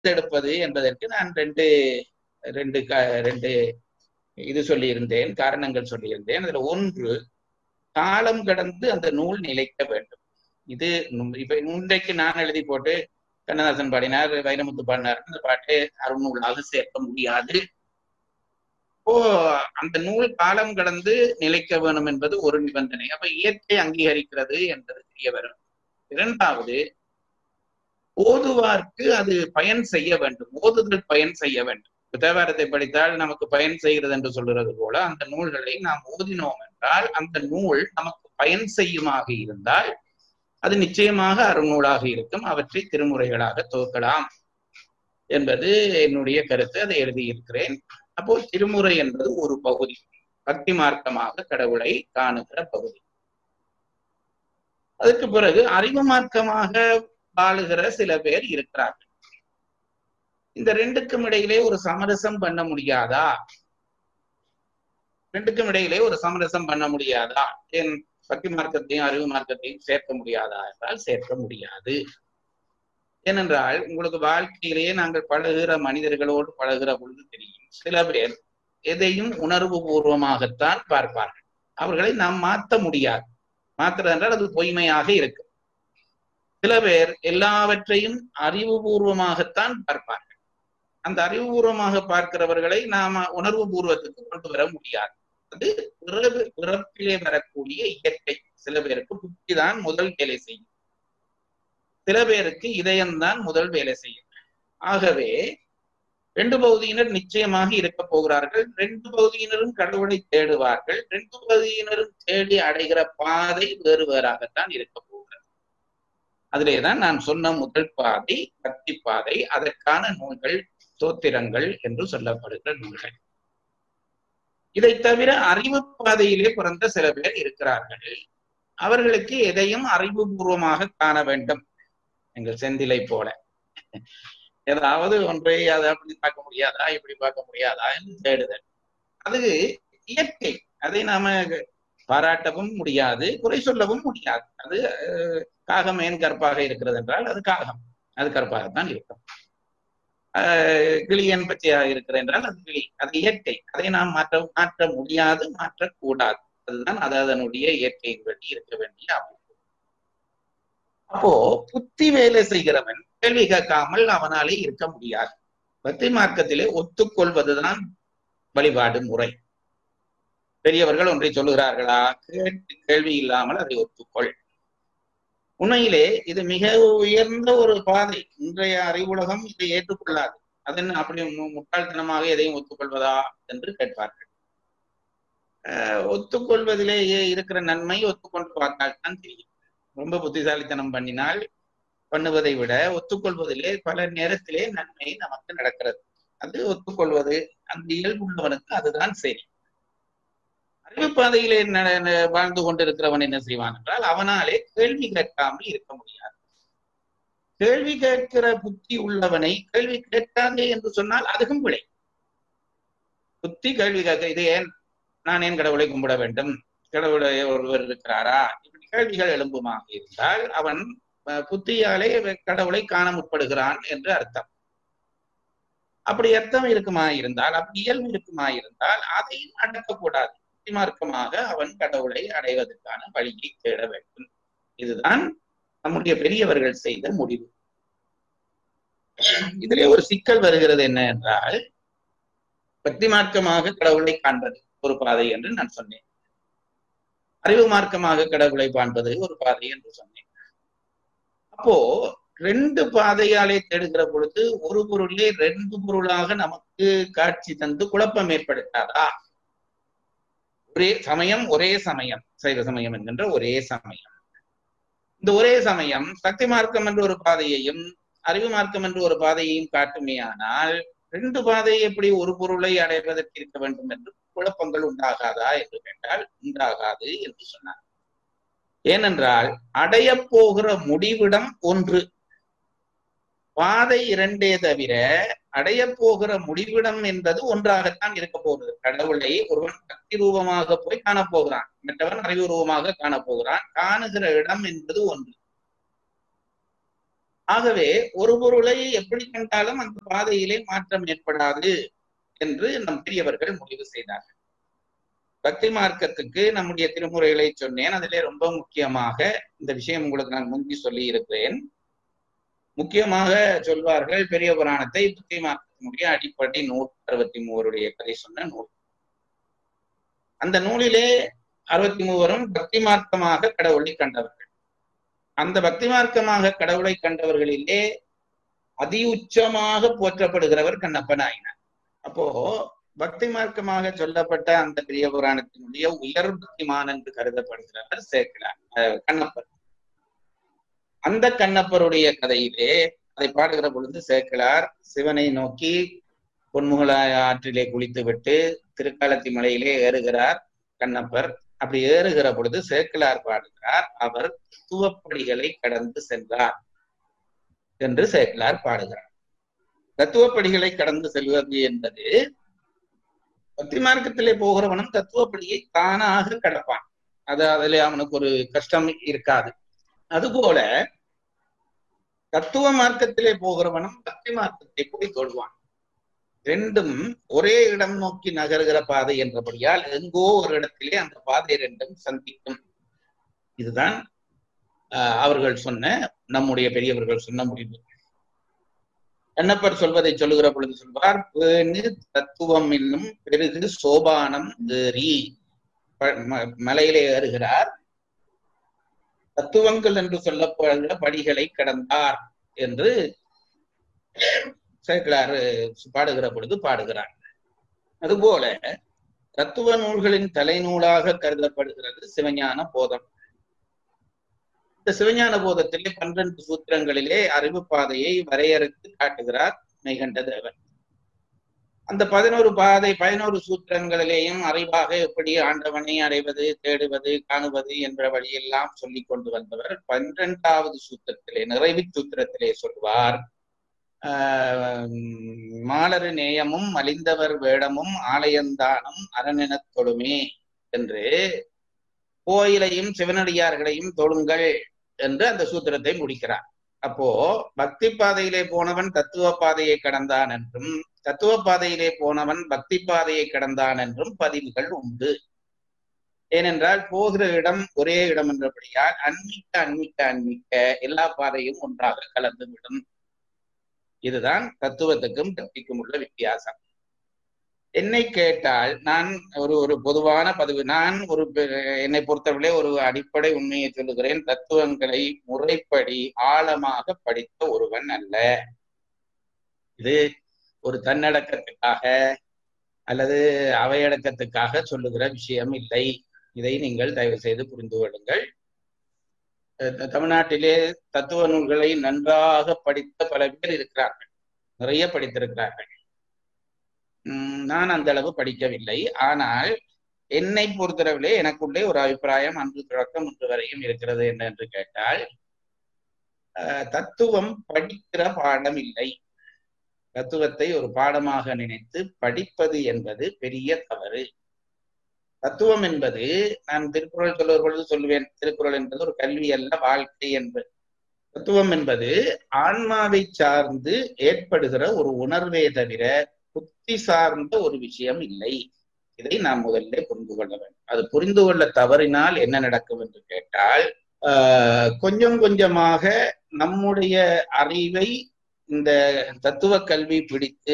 எடுப்பது என்பதற்கு நான் ரெண்டு ரெண்டு ரெண்டு இது சொல்லியிருந்தேன், காரணங்கள் சொல்லியிருந்தேன். அதுல ஒன்று, காலம் கடந்து அந்த நூல் நிலைக்க வேண்டும். இது இப்ப இன்றைக்கு நான் எழுதி போட்டு கண்ணதாசன் பாடினார், வைரமுத்து பாடினார், அந்த பாட்டு அருநூலாக சேர்க்க முடியாது. இப்போ அந்த நூல் காலம் கடந்து நிலைக்க வேணும் என்பது ஒரு நிபந்தனை. அப்ப இயற்கை அங்கீகரிக்கிறது என்பது தெரிய வரும். இரண்டாவது, ஓதுவார்க்கு அது பயன் செய்ய வேண்டும், ஓதுதல் பயன் செய்ய வேண்டும். தேவாரத்தை படித்தால் நமக்கு பயன் செய்கிறது என்று சொல்கிறது போல அந்த நூல்களை நாம் ஓதினோம் என்றால் அந்த நூல் நமக்கு பயன் செய்யுமாக இருந்தால் அது நிச்சயமாக அருநூலாக இருக்கும். அவற்றை திருமுறைகளாக தொகுக்கலாம் என்பது என்னுடைய கருத்து. அதை எழுதியிருக்கிறேன். அப்போ திருமுறை என்பது ஒரு பகுதி, பக்தி மார்க்கமாக கடவுளை காணுகிற பகுதி. அதுக்கு பிறகு அறிவு மார்க்கமாக வாழுகிற சில பேர் இருக்கிறார்கள். இந்த ரெண்டுக்கும் இடையிலே ஒரு சமரசம் பண்ண முடியாதா? ரெண்டுக்கும் இடையிலே ஒரு சமரசம் பண்ண முடியாதா? என் பக்தி மார்க்கத்தையும் அறிவு மார்க்கத்தையும் சேர்க்க முடியாதா என்றால் சேர்க்க முடியாது. ஏனென்றால் உங்களுக்கு வாழ்க்கையிலேயே நாங்கள் பழகுகிற மனிதர்களோடு பழகுகிற பொழுது தெரியும், சில பேர் எதையும் உணர்வு பூர்வமாகத்தான் பார்ப்பார்கள். அவர்களை நாம் மாற்ற முடியாது. மாற்றுறது என்றால் அது பொய்மையாக இருக்கும். சில பேர் எல்லாவற்றையும் அறிவுபூர்வமாகத்தான் பார்ப்பார்கள். அந்த அறிவுபூர்வமாக பார்க்கிறவர்களை நாம உணர்வு பூர்வத்துக்கு கொண்டு வர முடியாது. அது பிறப்பிலே வரக்கூடிய இயற்கை. சில பேருக்கு புத்தி தான் முதல் வேலை செய்யும், சில பேருக்கு இதயம்தான் முதல் வேலை செய்யும். ஆகவே ரெண்டு பகுதியினர் நிச்சயமாக இருக்க போகிறார்கள். ரெண்டு பகுதியினரும் கடவுளை தேடுவார்கள். ரெண்டு பகுதியினரும் தேடி அடைகிற பாதை வேறு வேறாகத்தான் இருக்க போகிறது. அதிலேதான் நான் சொன்ன முதல் பாதை பக்தி பாதை. அதற்கான நூல்கள் தோத்திரங்கள் என்று சொல்லப்படுகிற நூல்கள். இதை தவிர அறிவு பாதையிலே பிறந்த சில பேர் இருக்கிறார்கள். அவர்களுக்கு எதையும் அறிவுபூர்வமாக காண வேண்டும். எங்கள் செந்திலை போல ஏதாவது ஒன்றை அதை அப்படி பார்க்க முடியாதா, இப்படி பார்க்க முடியாதா என்று தேடுதல். அது இயற்கை. அதை நாம பாராட்டவும் முடியாது, குறை சொல்லவும் முடியாது. அது காகம் ஏன் கற்பாக இருக்கிறது என்றால் அது காகம், அது கற்பாகத்தான் இருக்கும். கிளியன் பச்சையாக இருக்கிறது என்றால் அது கிளி, அது இயற்கை. அதை நாம் மாற்ற முடியாது, மாற்றக்கூடாது. அதுதான் அது அதனுடைய இயற்கையின் படி இருக்க வேண்டிய அமைப்பு. அப்போ புத்தி வேலை செய்கிறவன் கேள்வி கேட்காமல் அவனாலே இருக்க முடியாது. பக்தி மார்க்கத்திலே ஒத்துக்கொள்வதுதான் வழிபாடு முறை. பெரியவர்கள் ஒன்றை சொல்லுகிறார்களா, கேட்டு கேள்வி இல்லாமல் அதை ஒத்துக்கொள். உண்மையிலே இது மிக உயர்ந்த ஒரு பாதை. இன்றைய அறிவுலகம் இதை ஏற்றுக்கொள்ளாது. அதன் அப்படி முட்டாள்தனமாக எதையும் ஒத்துக்கொள்வதா என்று கேட்பார்கள். ஒத்துக்கொள்வதிலேயே இருக்கிற நன்மை ஒத்துக்கொண்டு பார்த்தால் தான் தெரியும். ரொம்ப புத்திசாலித்தனம் பண்ணுவதை விட ஒத்துக்கொள்வதிலே பல நேரத்திலே நன்மை நமக்கு நடக்கிறது. அது ஒத்துக்கொள்வது அந்த இயல்புள்ளவனுக்கு அதுதான் சரி. அறிவு பாதையிலே வாழ்ந்து கொண்டிருக்கிறவன் என்ன செய்வான் என்றால் அவனாலே கேள்வி கேட்காமல் இருக்க முடியாது. கேள்வி கேட்கிற புத்தி உள்ளவனை கேள்வி கேட்காதே என்று சொன்னால் அதுவும் பிழை. புத்தி கேள்வி கேட்க, இது ஏன், நான் ஏன் கடவுளை கும்பிட வேண்டும், கடவுளை ஒருவர் இருக்கிறாரா, இப்படி கேள்விகள் எழும்புமாக இருந்தால் அவன் புத்தியாலே கடவுளை காண முற்படுகிறான் என்று அர்த்தம். அப்படி அர்த்தம் இருக்குமா இருந்தால், அப்படி இயல்பு இருக்குமா இருந்தால் அதையும் அடக்கக்கூடாது. மார்க்கமாக அவன் கடவுளை அடைவதற்கான வழியை தேட வேண்டும். இதுதான் நம்முடைய பெரியவர்கள் செய்த முடிவு. இதிலே ஒரு சிக்கல் வருகிறது என்ன என்றால், பக்தி மார்க்கமாக கடவுளை காண்பது ஒரு பாதை என்று நான் சொன்னேன், அறிவு மார்க்கமாக கடவுளை காண்பது ஒரு பாதை என்று சொன்னேன். அப்போ ரெண்டு பாதையாலே தேடுகிற பொழுது ஒரு பொருளே ரெண்டு பொருளாக நமக்கு காட்சி தந்து குழப்பம் ஏற்படுத்தாதா? ஒரே சமயம் சைவ சமயம் என்கின்ற ஒரே சமயம், இந்த ஒரே சமயம் சக்தி மார்க்கம் என்ற ஒரு பாதையையும் அறிவு மார்க்கம் என்ற ஒரு பாதையையும் காட்டுமேயானால் ரெண்டு பாதை எப்படி ஒரு பொருளை அடைவதற்கு இருக்க வேண்டும் என்று குழப்பங்கள் உண்டாகாதா என்று கேட்டால் உண்டாகாது என்று சொன்னார். ஏனென்றால் அடைய போகிற முடிவிடம் ஒன்று, பாதை இரண்டே தவிர அடைய போகிற முடிவிடம் என்பது ஒன்றாகத்தான் இருக்க போகிறது. கடவுளை ஒருவன் பக்தி ரூபமாக போய் காணப்போகிறான், மற்றவன் அறிவு ரூபமாக காணப்போகிறான். காணுகிற இடம் என்பது ஒன்று. ஆகவே ஒரு பொருளை எப்படி கண்டாலும் அந்த பாதையிலே மாற்றம் ஏற்படாது என்று நம் பெரியவர்கள் முடிவு செய்தார்கள். பக்தி மார்க்கத்துக்கு நம்முடைய திருமுறைகளை சொன்னேன். அதிலே ரொம்ப முக்கியமாக இந்த விஷயம் உங்களுக்கு நான் முந்தி சொல்லி இருக்கிறேன். முக்கியமாக சொல்வார்கள் பெரிய புராணத்தை பக்தி மார்க்கத்தினுடைய அடிப்படை நூல் 63 கதை சொன்ன நூல். அந்த நூலிலே 63 பக்தி மார்க்கமாக கடவுளை கண்டவர்கள். அந்த பக்தி மார்க்கமாக கடவுளை கண்டவர்களிலே அதி உச்சமாக போற்றப்படுகிறவர் கண்ணப்ப நாயனார். அப்போ பக்தி மார்க்கமாக சொல்லப்பட்ட அந்த பெரிய புராணத்தினுடைய உயர் பக்திமான் என்று கருதப்படுகிறவர் சேக்கிழார் கண்ணப்பர். அந்த கண்ணப்பருடைய கதையிலே அதை பாடுகிற பொழுது சேக்கிழார் சிவனை நோக்கி பொன்முகலாய ஆற்றிலே குளித்து விட்டு திருக்காலத்தி மலையிலே ஏறுகிறார் கண்ணப்பர். அப்படி ஏறுகிற பொழுது சேக்கிழார் பாடுகிறார், அவர் தத்துவப்படிகளை கடந்து சென்றார் என்று சேக்கிழார் பாடுகிறார். தத்துவப்படிகளை கடந்து செல்வது என்பது பக்தி மார்க்கத்திலே போகிறவனும் தத்துவப்படியை தானாக கடப்பான். அதிலே அவனுக்கு ஒரு கஷ்டம் இருக்காது. அதுபோல தத்துவ மார்க்கத்திலே போகிறவனும் பக்தி மார்க்கத்தை போய் தொழுவான். ரெண்டும் ஒரே இடம் நோக்கி நகர்கிற பாதை என்றபடியால் எங்கோ ஒரு இடத்திலே அந்த பாதை ரெண்டும் சந்திக்கும். இதுதான் அவர்கள் சொன்ன, நம்முடைய பெரியவர்கள் சொன்ன முடிவு. கண்ணப்பர் சொல்வதை சொல்லுகிற பொழுது சொல்வார், தத்துவம் என்னும் பெருகு சோபானம் ஏறி. மலையிலே ஏறுகிறார், தத்துவங்கள் என்று சொல்லப்படுகிற படிகளை கடந்தார் என்று சேக்கிழார் பாடுகிற பொழுது பாடுகிறார். அதுபோல தத்துவ நூல்களின் தலைநூலாக கருதப்படுகிறது சிவஞான போதம். இந்த சிவஞான போதத்திலே 12 சூத்திரங்களிலே அறிவு பாதையை வரையறுத்து காட்டுகிறார் மெய்கண்ட தேவன். அந்த 11 சூத்திரங்களிலேயும் அறிவாக எப்படி ஆண்டவனை அடைவது, தேடுவது, காணுவது என்ற வழியெல்லாம் சொல்லிக் கொண்டு வந்தவர் 12வது சூத்திரத்திலே, நிறைவு சூத்திரத்திலே சொல்வார், மாலரு நேயமும் மலிந்தவர் வேடமும் ஆலயந்தானும் அரணெனத் தொழுமே என்று, கோயிலையும் சிவனடியார்களையும் தொழுங்கள் என்று அந்த சூத்திரத்தை முடிக்கிறார். அப்போ பக்தி பாதையிலே போனவன் தத்துவ பாதையை கடந்தான் என்றும், தத்துவ பாதையிலே போனவன் பக்தி பாதையை கடந்தான் என்றும் பதிவுகள் உண்டு. ஏனென்றால் போகிற இடம் ஒரே இடம் என்றபடியால் அன்மிக்க எல்லா பாதையும் ஒன்றாக கலந்துவிடும். இதுதான் தத்துவத்துக்கும் பக்திக்கும் உள்ள வித்தியாசம். என்னை கேட்டால் நான் ஒரு பொதுவான பதிவு, நான் என்னை பொறுத்தவரை ஒரு அடிப்படை உண்மையை சொல்லுகிறேன். தத்துவங்களை முறைப்படி ஆழமாக படித்த ஒருவன் அல்ல. இது ஒரு தன்னடக்கத்துக்காக அல்லது அவையடக்கத்துக்காக சொல்லுகிற விஷயம் இல்லை. இதை நீங்கள் தயவு செய்து புரிந்து கொள்ளுங்கள். தமிழ்நாட்டிலே தத்துவ நூல்களை நன்றாக படித்த பல பேர் இருக்கிறார்கள், நிறைய படித்திருக்கிறார்கள். நான் அந்த அளவு படிக்கவில்லை. ஆனால் என்னை பொறுத்தளவிலே எனக்குள்ளே ஒரு அபிப்பிராயம் அன்று தொடக்கம் இன்று வரையும் இருக்கிறது என்று கேட்டால், தத்துவம் படிக்கிற பாடம் இல்லை. தத்துவத்தை ஒரு பாடமாக நினைத்து படிப்பது என்பது பெரிய தவறு. தத்துவம் என்பது, நான் திருக்குறள் சொல்லுகிற பொழுது சொல்லுவேன், திருக்குறள் என்பது ஒரு கல்வி அல்ல, வாழ்க்கை என்பது. தத்துவம் என்பது ஆன்மாவை சார்ந்து ஏற்படுகிற ஒரு உணர்வே தவிர புத்தி சார்ந்த ஒரு விஷயம் இல்லை. இதை நாம் முதல்ல புரிந்து கொள்ள வேண்டும். அது புரிந்து கொள்ள தவறினால் என்ன நடக்கும் என்று கேட்டால், கொஞ்சம் கொஞ்சமாக நம்முடைய அறிவை இந்த தத்துவ கல்வி பிடித்து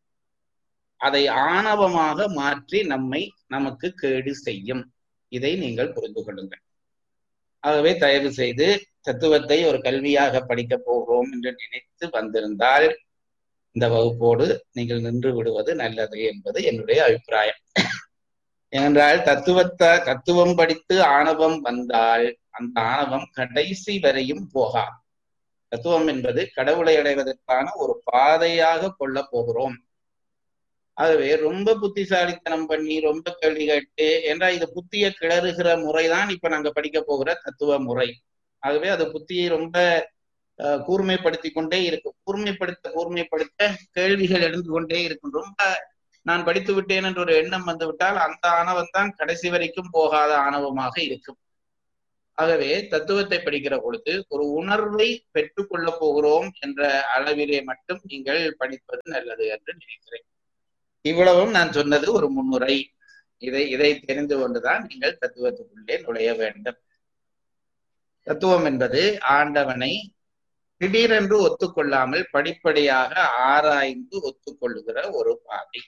அதை ஆணவமாக மாற்றி நமக்கு கேடு செய்யும். இதை நீங்கள் புரிந்து கொள்ளுங்கள். ஆகவே தயவு செய்து தத்துவத்தை ஒரு கல்வியாக படிக்க போகிறோம் என்று நினைத்து வந்திருந்தால் இந்த வகுப்போடு நீங்கள் நின்று விடுவது நல்லது என்பது என்னுடைய அபிப்பிராயம். ஏனென்றால் தத்துவம் படித்து ஆணவம் வந்தால் அந்த ஆணவம் கடைசி வரையும் போகாது. தத்துவம் என்பது கடவுளை அடைவதற்கான ஒரு பாதையாக கொள்ள போகிறோம். ஆகவே ரொம்ப புத்திசாலித்தனம் பண்ணி ரொம்ப கேள்வி கேட்டு என்றால் இது புத்தியை கிளறுகிற முறைதான் இப்ப நாங்க படிக்க போகிற தத்துவ முறை. ஆகவே அது புத்தியை ரொம்ப கூர்மைப்படுத்தி கொண்டே இருக்கும். கூர்மைப்படுத்த கேள்விகள் எழுந்து கொண்டே இருக்கும். ரொம்ப நான் படித்து விட்டேன் என்ற ஒரு எண்ணம் வந்து விட்டால் அந்த ஆணவம் தான் கடைசி வரைக்கும் போகாத ஆணவமாக இருக்கும். ஆகவே தத்துவத்தை படிக்கிற பொழுது ஒரு உணர்வை பெற்றுக்கொள்ள போகிறோம் என்ற அளவிலே மட்டும் நீங்கள் படிப்பது நல்லது என்று நினைக்கிறேன். இவ்வளவும் நான் சொன்னது ஒரு முன்னுரை. இதை தெரிந்து கொண்டுதான் நீங்கள் தத்துவத்துக்குள்ளே நுழைய வேண்டும். தத்துவம் என்பது ஆண்டவனை திடீரென்று ஒத்துக்கொள்ளாமல் படிப்படியாக ஆராய்ந்து ஒத்துக்கொள்ளுகிற ஒரு பாதை.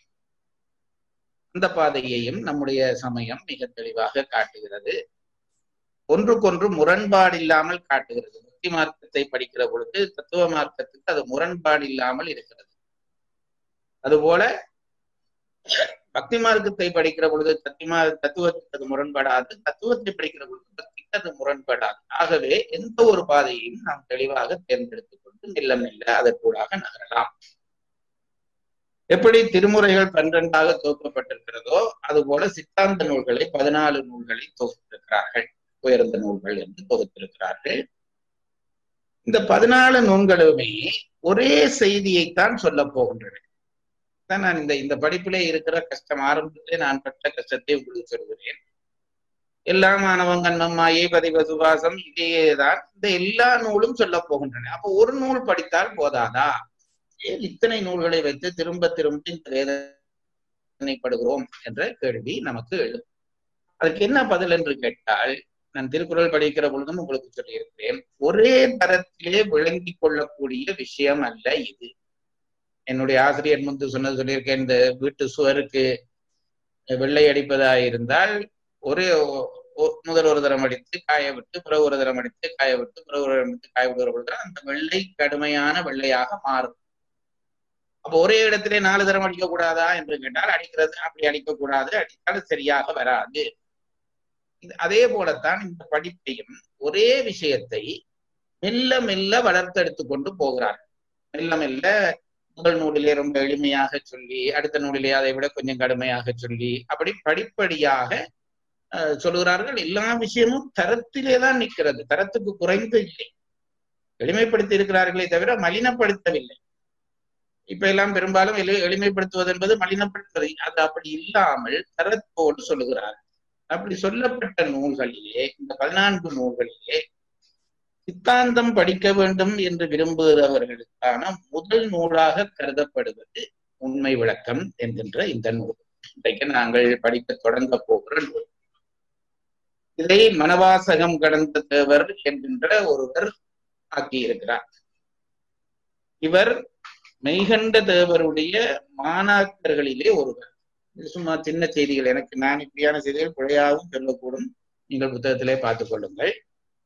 அந்த பாதையையும் நம்முடைய சமயம் மிக தெளிவாக காட்டுகிறது. ஒன்றுக்கொன்று முரண்பாடு இல்லாமல் காட்டுகிறது. பக்தி மார்க்கத்தை படிக்கிற பொழுது தத்துவ மார்க்கத்துக்கு அது முரண்பாடு இல்லாமல் இருக்கிறது. அதுபோல பக்தி மார்க்கத்தை படிக்கிற பொழுது தத்துவத்துக்கு அது முரண்படாது, தத்துவத்தை படிக்கிற பொழுது பக்திக்கு அது முரண்படாது. ஆகவே எந்த ஒரு பாதையையும் நாம் தெளிவாக தேர்ந்தெடுத்துக் கொண்டு மெல்ல மெல்ல அதற்கூடாக நகரலாம். எப்படி திருமுறைகள் 12ஆக தொகுக்கப்பட்டிருக்கிறதோ அதுபோல சித்தாந்த நூல்களை 14 நூல்களை தொகுத்திருக்கிறார்கள். உயர்ந்த நூல்கள் என்று தொகுத்திருக்கிறார்கள். இந்த 14 நூல்களுமே ஒரே செய்தியைத்தான் சொல்ல போகின்றன. நான் இந்த படிப்பிலே இருக்கிற கஷ்டம், ஆரம்பத்திலே நான் பட்ட கஷ்டத்தை உங்களுக்கு சொல்கிறேன். எல்லாம் மாணவன் கண்ணம் மாயை பதிவ சுவாசம் இதையேதான் இந்த எல்லா நூலும் சொல்ல போகின்றன. அப்போ ஒரு நூல் படித்தால் போதாதா? இத்தனை நூல்களை வைத்து திரும்ப திரும்ப இந்த வேதனைப்படுகிறோம் என்ற கேள்வி நமக்கு எழும். அதுக்கு என்ன பதில் என்று கேட்டால், நான் திருக்குறள் படிக்கிற பொழுதும் உங்களுக்கு சொல்லியிருக்கிறேன், ஒரே தரத்திலே விளங்கி கொள்ளக்கூடிய விஷயம் அல்ல இது. என்னுடைய ஆசிரியர் முன்பு சொல்லியிருக்கேன், இந்த வீட்டு சுவருக்கு வெள்ளை அடிப்பதாயிருந்தால் முதல் ஒரு தரம் அடித்து காய விட்டு, பிறகு ஒரு தரம் அடித்து காய விட்டு, பிறகு ஒரு தரம் அடித்து காய விடுகிற பொழுது அந்த வெள்ளை கடுமையான வெள்ளையாக மாறும். அப்போ ஒரே இடத்திலே 4 தரம் அடிக்க கூடாதா என்று கேட்டால், அடிக்கிறது அப்படி அடிக்கக்கூடாது, அடித்தால் சரியாக வராது. அதே போலத்தான் இந்த படிப்பையும் ஒரே விஷயத்தை மெல்ல மெல்ல வளர்த்தெடுத்து கொண்டு போகிறார்கள். மெல்ல மெல்ல முதல் நூலிலே ரொம்ப எளிமையாக சொல்லி, அடுத்த நூலிலே அதை விட கொஞ்சம் கடுமையாக சொல்லி, அப்படி படிப்படியாக சொல்லுகிறார்கள். எல்லா விஷயமும் தரத்திலே தான் நிற்கிறது, தரத்துக்கு குறைந்து இல்லை. எளிமைப்படுத்தி இருக்கிறார்களே தவிர மலினப்படுத்தவில்லை. இப்ப எல்லாம் பெரும்பாலும் எளிமைப்படுத்துவது என்பது மலினப்படுத்துவது, அது அப்படி இல்லாமல் தரத்தோடு சொல்லுகிறார்கள். அப்படி சொல்லப்பட்ட நூல்களிலே, இந்த 14 நூல்களிலே சித்தாந்தம் படிக்க வேண்டும் என்று விரும்புகிறவர்களுக்கான முதல் நூலாக கருதப்படுவது உண்மை விளக்கம் என்கின்ற இந்த நூல். இன்றைக்கு நாங்கள் படிக்க தொடங்க போகிற நூல். இதை மனவாசகம் கடந்த தேவர் என்கின்ற ஒருவர் ஆக்கியிருக்கிறார். இவர் மெய்கண்ட தேவருடைய மாணாக்கர்களிலே ஒருவர். இது சும்மா சின்ன செய்திகள், எனக்கு நான் இப்படியான செய்திகள் பிழையாகவும் சொல்லக்கூடும், நீங்கள் புத்தகத்திலே பார்த்துக் கொள்ளுங்கள்.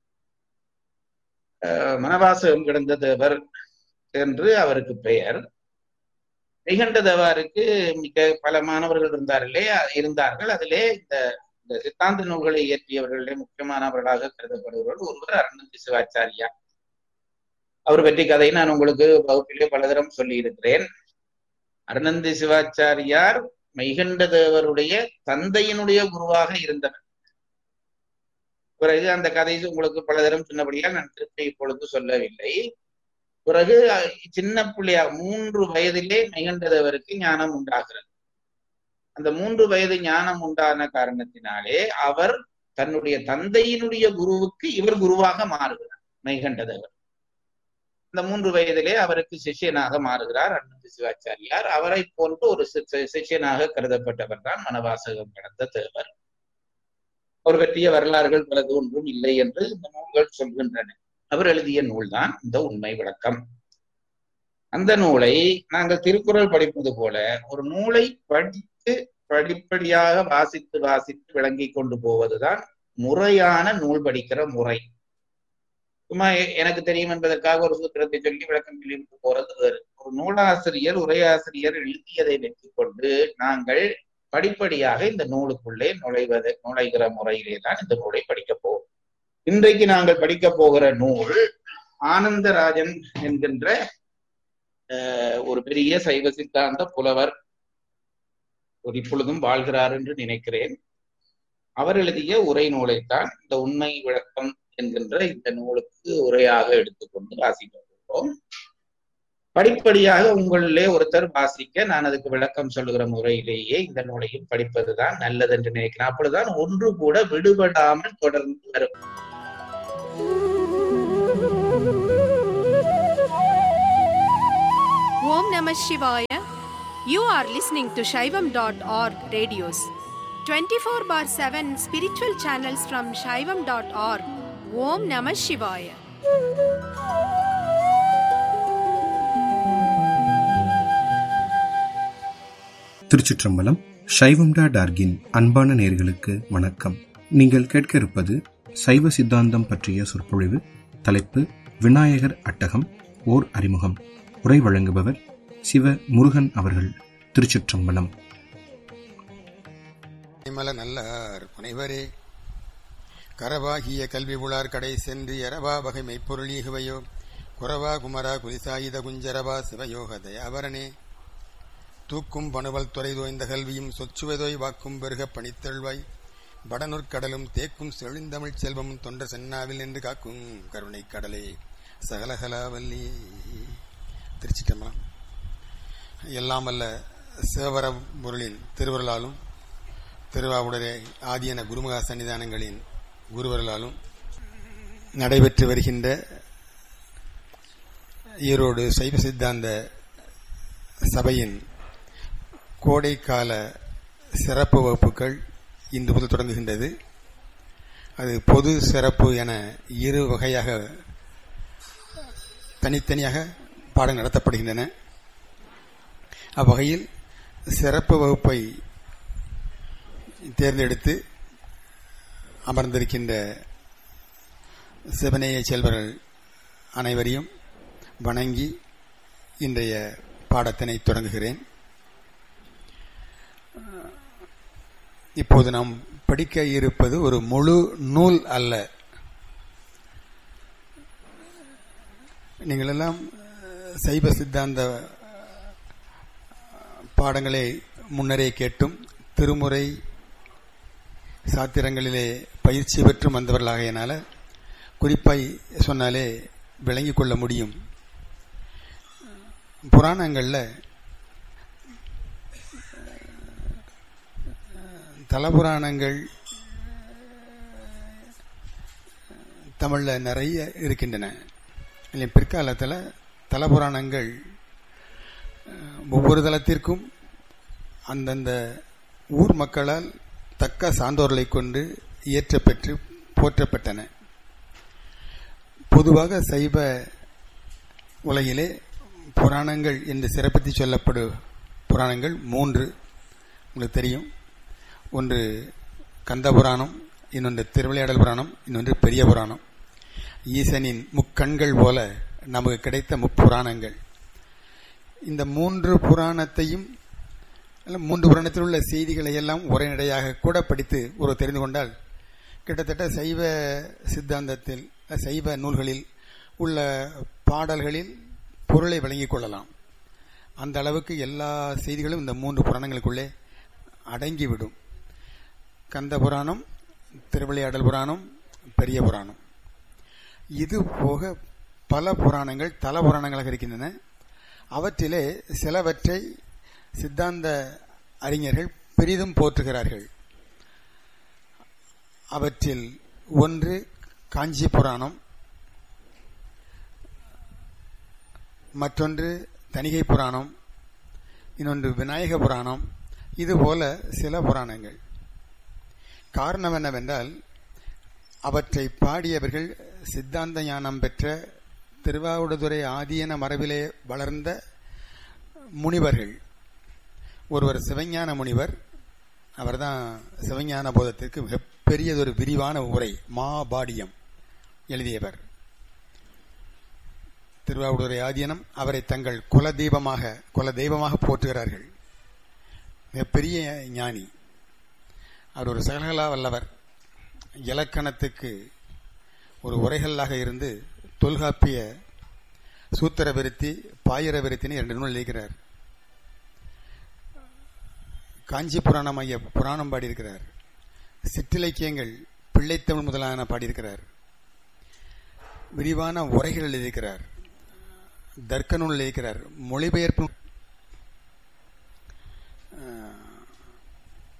மனவாசகம் கிடந்த தேவர் என்று அவருக்கு பெயர். மெய்கண்ட தேவாருக்கு மிக பல மாணவர்கள் இருந்தார்கள். அதிலே இந்த சித்தாந்த நூல்களை இயற்றியவர்களே முக்கியமானவர்களாக கருதப்படுபவர்கள் ஒருவர் அருணந்தி சிவாச்சாரியா. அவர் பற்றி கதை நான் உங்களுக்கு வகுப்பிலே பலதரம் சொல்லி இருக்கிறேன். அருணந்தி சிவாச்சாரியார் மெய்கண்ட தேவருடைய தந்தையினுடைய குருவாக இருந்தவர். பிறகு அந்த கதை உங்களுக்கு பலதரம் சொன்னபடியால் நான் திருப்பி இப்பொழுது சொல்லவில்லை. பிறகு சின்ன பிள்ளையா 3 வயதிலே மெய்கண்ட தேவருக்கு ஞானம் உண்டாகிறது. அந்த 3 வயது ஞானம் உண்டான காரணத்தினாலே அவர் தன்னுடைய தந்தையினுடைய குருவுக்கு இவர் குருவாக மாறுகிறார். மெய்கண்ட தேவர் இந்த 3 வயதிலே அவருக்கு சிஷ்யனாக மாறுகிறார் அருணந்தி சிவாச்சாரியார். அவரை போன்று ஒரு சிஷ்யனாக கருதப்பட்டவர் தான் மனவாசகம் கடந்த தேவர். அவர் பற்றிய வரலாறுகள் பலது ஒன்றும் இல்லை என்று இந்த நூல்கள் சொல்கின்றன. அவர் எழுதிய நூல்தான் இந்த உண்மை விளக்கம். அந்த நூலை நாங்கள் திருக்குறள் படிப்பது போல ஒரு நூலை படித்து படிப்படியாக வாசித்து வாசித்து விளங்கி கொண்டு போவதுதான் முறையான நூல் படிக்கிற முறை. சும்மா எனக்கு தெரியும் என்பதற்காக ஒரு சூத்திரத்தை சொல்லி விளக்கம் சொல்லிவிட்டு போறது வேறு. ஒரு நூலாசிரியர் உரையாசிரியர் எழுதியதை வைத்துக் கொண்டு நாங்கள் படிப்படியாக இந்த நூலுக்குள்ளே நுழைகிற முறையிலே தான் இந்த நூலை படிக்க போவோம். இன்றைக்கு நாங்கள் படிக்க போகிற நூல் ஆனந்தராஜன் என்கின்ற ஒரு பெரிய சைவ சித்தாந்த புலவர், ஒரு இப்பொழுதும் வாழ்கிறார் என்று நினைக்கிறேன். அவர் எழுதிய உரை நூலைத்தான் இந்த உண்மை விளக்கம் என்கின்ற இந்த நூலுக்கு உரையாக எடுத்துக்கொண்டு வாசிக்க போகிறோம். படிப்படியாக உங்களிலே ஒருத்தர் வாசிக்க நான் அதுக்கு விளக்கம் சொல்லுகிற முறையிலேயே இந்த நூலையும் படிப்பதுதான் நல்லது என்று நினைக்கிறேன். அப்பொழுதுதான் ஒன்று கூட விடுபடாமல் தொடர்ந்து வரும். Om Namah Shivaya. You are listening to Shaivam.org radios. 24/7 spiritual channels from Shaivam.org. Om Namah Shivaya. திருச்சிற்றம்பலம். சைவம்.org-இன் அன்பான நேயர்களுக்கு வணக்கம். நீங்கள் கேட்க இருப்பது சைவ சித்தாந்தம் பற்றிய சொற்பொழிவு. தலைப்பு விநாயகர் அட்டகம் ஓர் அறிமுகம். உரை வழங்குபவர் சிவ முருகன் அவர்கள். திருச்சிற்றம்பலம். நல்லார் புனைவரே கரவாகிய கல்வி உளார் கடை சென்று எரவா வகை மெய்ப்பொருள் ஈகுவையோ குரவா குமரா குலிசாயுத குஞ்சரவா சிவயோக தயாவரனே தூக்கும் பணுவல் துறை தோய்ந்த கல்வியும் சொச்சுவதோய் வாக்கும் பெருக பணித்தெழ்வாய் வடநூற்கடலும் தேக்கும் செழுந்தமிழ் செல்வமும் தொண்ட சென்னாவில் என்று காக்கும் கருணை கடலே சகலகலாவல்லி. திருச்சிட்டம்பலம். எல்லாம் அல்ல சிவபர பொருளின் திருவருளாலும் திருவாவுடரே ஆதியன குருமகா சன்னிதானங்களின் குருவர்களாலும் நடைபெற்று வருகின்ற ஈரோடு சைவ சித்தாந்த சபையின் கோடைக்கால சிறப்பு வகுப்புகள் இன்று முதல் தொடங்குகின்றது. அது பொது சிறப்பு என இரு வகையாக தனித்தனியாக பாடம் நடத்தப்படுகின்றன. அவ்வகையில் சிறப்பு வகுப்பை தேர்ந்தெடுத்து அமர்ந்திருக்கின்ற சிவநேய செல்வர்கள் அனைவரையும் வணங்கி இன்றைய பாடத்தினை தொடங்குகிறேன். இப்போது நாம் படிக்க இருப்பது ஒரு முழு நூல் அல்ல. நீங்கள் எல்லாம் சைவ சித்தாந்த பாடங்களை முன்னரே கேட்டும் திருமுறை சாத்திரங்களிலே பயிற்சி பெற்றும் வந்தவர்களாகையினால குறிப்பாய் சொன்னாலே விளங்கிக் கொள்ள முடியும். புராணங்களில் தலபுராணங்கள் தமிழில் நிறைய இருக்கின்றன. பிற்காலத்தில் தலபுராணங்கள் ஒவ்வொரு தலத்திற்கும் அந்தந்த ஊர் மக்களால் தக்க சான்றோர்களை கொண்டு இயற்றப்பெற்று போற்றப்பட்டன. பொதுவாக சைவ உலகிலே புராணங்கள் என்று சிறப்பித்து சொல்லப்படும் புராணங்கள் 3 உங்களுக்கு தெரியும். ஒன்று கந்த புராணம், இன்னொன்று திருவிளையாடல் புராணம், இன்னொன்று பெரிய புராணம். ஈசனின் முக்கண்கள் போல நமக்கு கிடைத்த முப்புராணங்கள். இந்த 3 புராணத்தையும் 3 புராணத்தில் உள்ள செய்திகளை எல்லாம் உரைநடையாக கூட படித்து ஒரு தெரிந்து கொண்டால் கிட்டத்தட்ட சைவ சித்தாந்தத்தில் சைவ நூல்களில் உள்ள பாடல்களில் பொருளை விளங்கிக் கொள்ளலாம். அந்த அளவுக்கு எல்லா செய்திகளும் இந்த 3 புராணங்களுக்குள்ளே அடங்கிவிடும். கந்த புராணம், திருவிளையாடல் புராணம், பெரிய புராணம். இது போக பல புராணங்கள் தல புராணங்களாக இருக்கின்றன. அவற்றிலே சிலவற்றை சித்தாந்த அறிஞர்கள் பெரிதும் போற்றுகிறார்கள். அவற்றில் ஒன்று காஞ்சி புராணம், மற்றொன்று தணிகை புராணம், இன்னொன்று விநாயக புராணம். இதுபோல சில புராணங்கள். காரணம் என்னவென்றால் அவற்றை பாடியவர்கள் சித்தாந்த ஞானம் பெற்ற திருவாவடுதுறை ஆதீன மரபிலே வளர்ந்த முனிவர்கள். ஒருவர் சிவஞான முனிவர். அவர்தான் சிவஞான போதத்திற்கு மிகப்பெரியதொரு விரிவான உரை மாபாடியம் எழுதியவர். திருவாவடுதுறை ஆதீனம் அவரை தங்கள் குலதெய்வமாக போற்றுகிறார்கள். மிகப்பெரிய ஞானி. அவர் ஒரு சகலகலா வல்லவர். இலக்கணத்துக்கு ஒரு உரைகளாக இருந்து தொல்காப்பிய சூத்திர விருத்தி, பாயிர விருத்தின்னு 2 நூல் எழுதியிருக்கிறார். காஞ்சி புராணம் ஐய புராணம் பாடியிருக்கிறார். சிற்றிலக்கியங்கள் பிள்ளைத்தமிழ் முதலான பாடியிருக்கிறார். விரிவான உரைகள் எழுதியிருக்கிறார். தர்க்க நூல் எழுதியிருக்கிறார். மொழிபெயர்ப்பு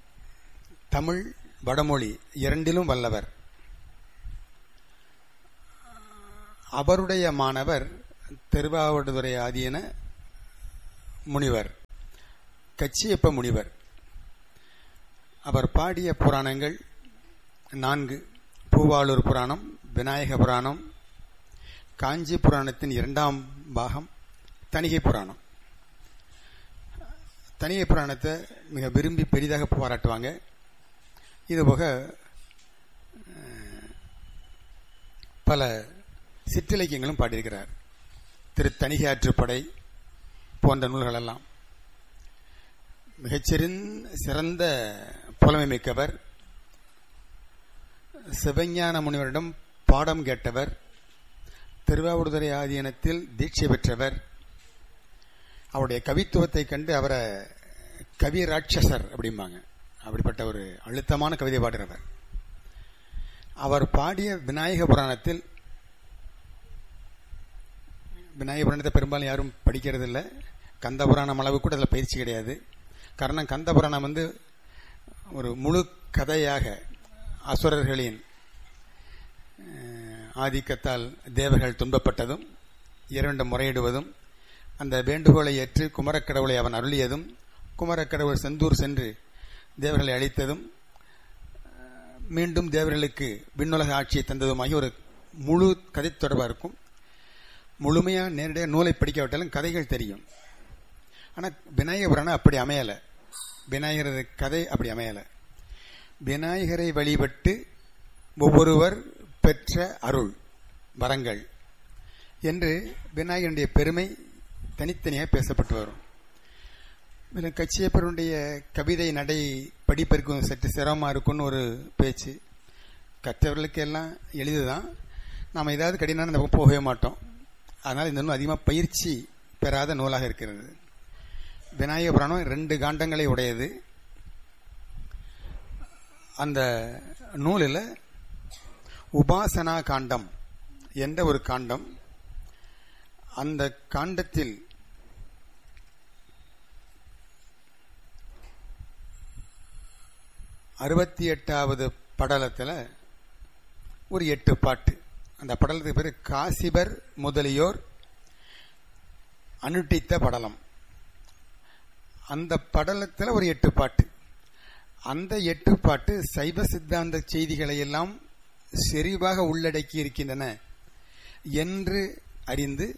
தமிழ் வடமொழி 2லும் வல்லவர். அவருடைய மாணவர் திருவாவடுதுறை ஆதீன முனிவர் கச்சியப்ப முனிவர். அவர் பாடிய புராணங்கள் 4: பூவாளூர் புராணம், விநாயக புராணம், காஞ்சி புராணத்தின் 2ஆம் பாகம், தணிகை புராணம். தணிகை புராணத்தை மிக விரும்பி பெரிதாக பாராட்டுவாங்க. இதுபோக பல சிற்றிலக்கியங்களும் பாடியிருக்கிறார். தணிகை ஆற்றுப்படை போன்ற நூல்களெல்லாம். மிகச்சிறந்த புலமை மிக்கவர். சிவஞான முனிவரிடம் பாடம் கேட்டவர். திருவாவடுதுறை ஆதீனத்தில் தீட்சை பெற்றவர். அவருடைய கவித்துவத்தை கண்டு அவரை கவி ராட்சசர் அப்படிம்பாங்க. அப்படிப்பட்ட ஒரு அழுத்தமான கவிதை பாடுகிறவர். அவர் பாடிய விநாயக புராணத்தில், விநாயக புராணத்தை பெரும்பாலும் யாரும் படிக்கிறது இல்லை. கந்த புராணம் அளவு கூட அதில் பயிற்சி கிடையாது. காரணம், கந்த புராணம் ஒரு முழு கதையாக அசுரர்களின் ஆதிக்கத்தால் தேவர்கள் துன்பப்பட்டதும், இறைவனிடம் முறையிடுவதும், அந்த வேண்டுகோளை ஏற்று குமரக்கடவுளை அவன் அருளியதும், குமரக்கடவுள் செந்தூர் சென்று தேவர்களை அழித்ததும், மீண்டும் தேவர்களுக்கு விண்ணுலக ஆட்சியை தந்ததுமாகி ஒரு முழு கதை தொடர்பாக இருக்கும். முழுமையாக நேரடியாக நூலை படிக்காவிட்டாலும் கதைகள் தெரியும். ஆனால் விநாயக புராணம் அப்படி அமையலை. விநாயகரது கதை அப்படி அமையலை. விநாயகரை வழிபட்டு ஒவ்வொருவர் பெற்ற அருள் வரங்கள் என்று விநாயகனுடைய பெருமை தனித்தனியாக பேசப்பட்டு வரும். கச்சியப்பருடைய கவிதை நடை படிப்பதற்கு சற்று சிரமமாக இருக்குன்னு ஒரு பேச்சு. கற்றவர்களுக்கு எல்லாம் எளிதுதான். நாம் ஏதாவது கடினம் நம்ம போகவே மாட்டோம். அதனால் இந்த நூல் அதிகமாக பயிற்சி பெறாத நூலாக இருக்கிறது. விநாயக புராணம் 2 காண்டங்களை உடையது. அந்த நூலில் உபாசனா காண்டம் என்ற ஒரு காண்டம். அந்த காண்டத்தில் அறுபத்தி படலத்தில் ஒரு 8 பாட்டு. அந்த படலத்துக்கு பேர் காசிபர் முதலியோர் அனுட்டித்த படலம். அந்த படலத்தில் ஒரு 8 பாட்டு. அந்த 8 பாட்டு சைவ சித்தாந்த செய்திகளை எல்லாம் செறிவாக உள்ளடக்கி இருக்கின்றன என்று அறிந்து,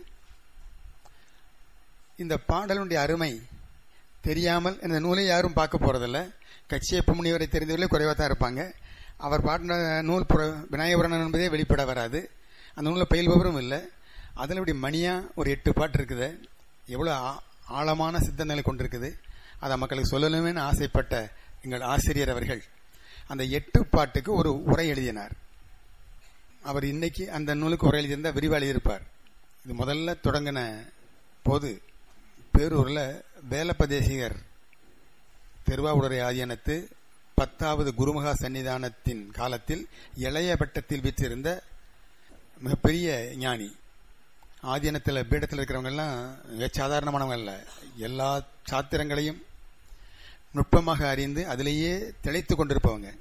இந்த பாடலுடைய அருமை தெரியாமல் இந்த நூலை யாரும் பார்க்க போறதில்லை. கச்சியப்ப முனிவரை தெரிந்தவர்களே குறைவாக தான் இருப்பாங்க. அவர் பாடின நூல் விநாயக புராணம் என்பதே வெளிப்பட வராது. அந்த நூலில் பயில்பவரும் இல்லை. அதில் இப்படி மணியா ஒரு 8 பாட்டு இருக்குது. எவ்வளோ ஆழமான சித்தங்களை கொண்டிருக்குது. அதை மக்களுக்கு சொல்லணுமேனு ஆசைப்பட்ட எங்கள் ஆசிரியர் அவர்கள் அந்த 8 பாட்டுக்கு ஒரு உரை எழுதினார். அவர் இன்னைக்கு அந்த நூலுக்கு உரை எழுதியிருந்தால் விரிவாக எழுதியிருப்பார். இது முதல்ல தொடங்கின போது பேரூரில் வேலப்பதேசிகர் திருவாவடுதுறை ஆதீனத்து 10வது குருமகா சன்னிதானத்தின் காலத்தில் இளைய பட்டத்தில் வீற்றிருந்த மிகப்பெரிய ஞானி. ஆதீனத்தில் பீடத்தில் இருக்கிறவங்க எல்லாம் சாதாரணமானவங்க அல்ல. எல்லா சாத்திரங்களையும் நுட்பமாக அறிந்து அதிலேயே திளைத்துக் கொண்டிருப்பவங்க.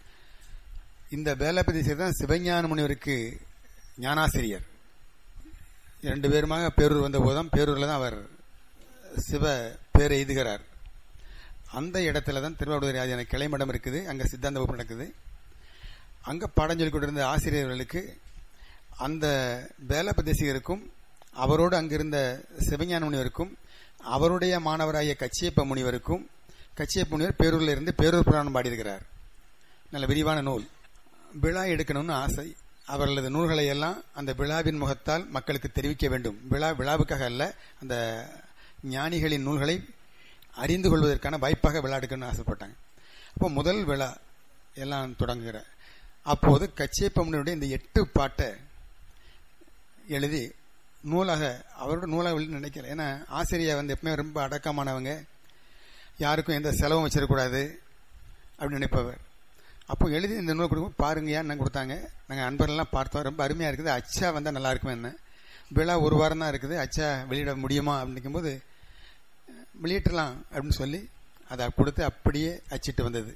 இந்த வேலப்பதேசிகர் தான் சிவஞான முனிவருக்கு ஞானாசிரியர். 2 பேருமாக பேரூர் வந்த போதும் பேரூரில் தான் அவர் சிவ பேர் எய்துகிறார். அந்த இடத்துல தான் திருவாவடுதுறை ஆதீன கிளைமடம் இருக்குது. அங்கே சித்தாந்த வகுப்பு நடக்குது. அங்கே பாடம் சொல்லிக் கொண்டிருந்த ஆசிரியர்களுக்கு அந்த வேலப்பதேசிகருக்கும் அவரோடு அங்கிருந்த சிவஞான முனிவருக்கும் அவருடைய மாணவராகிய கச்சியப்ப முனிவருக்கும், கச்சியப்ப முனிவர் பேரூரில் இருந்து பேரூர் புராணம் பாடியிருக்கிறார். நல்ல விரிவான நூல். விழா எடுக்கணும்னு ஆசை. அவர்களது நூல்களை எல்லாம் அந்த விழாவின் முகத்தால் மக்களுக்கு தெரிவிக்க வேண்டும். விழாவுக்காக அல்ல, அந்த ஞானிகளின் நூல்களை அறிந்து கொள்வதற்கான வாய்ப்பாக விழா எடுக்கணும்னு ஆசைப்பட்டாங்க. அப்போ முதல் விழா எல்லாம் தொடங்குகிற அப்போது கச்சியப்ப முனிவருடைய இந்த 8 பாட்டை எழுதி நூலாக அவரோட நூலாக நினைக்கல. ஏன்னா ஆசிரியர் எப்பவுமே ரொம்ப அடக்கமானவங்க, யாருக்கும் எந்த செலவும் வச்சிடக்கூடாது அப்படின்னு நினைப்பவர். அப்போ எழுதி இந்த நூல் கொடுக்கும் பாருங்கயான்னு கொடுத்தாங்க. நாங்கள் அன்பர்கள்லாம் பார்த்தோம். ரொம்ப அருமையாக இருக்குது. அச்சா வந்தால் நல்லா இருக்குமே. என்ன விழா 1 வாரம் தான் இருக்குது, அச்சா வெளியிட முடியுமா அப்படிங்கும் போது வெளியிட்டலாம் அப்படின்னு சொல்லி அதை கொடுத்து அப்படியே அச்சிட்டு வந்தது.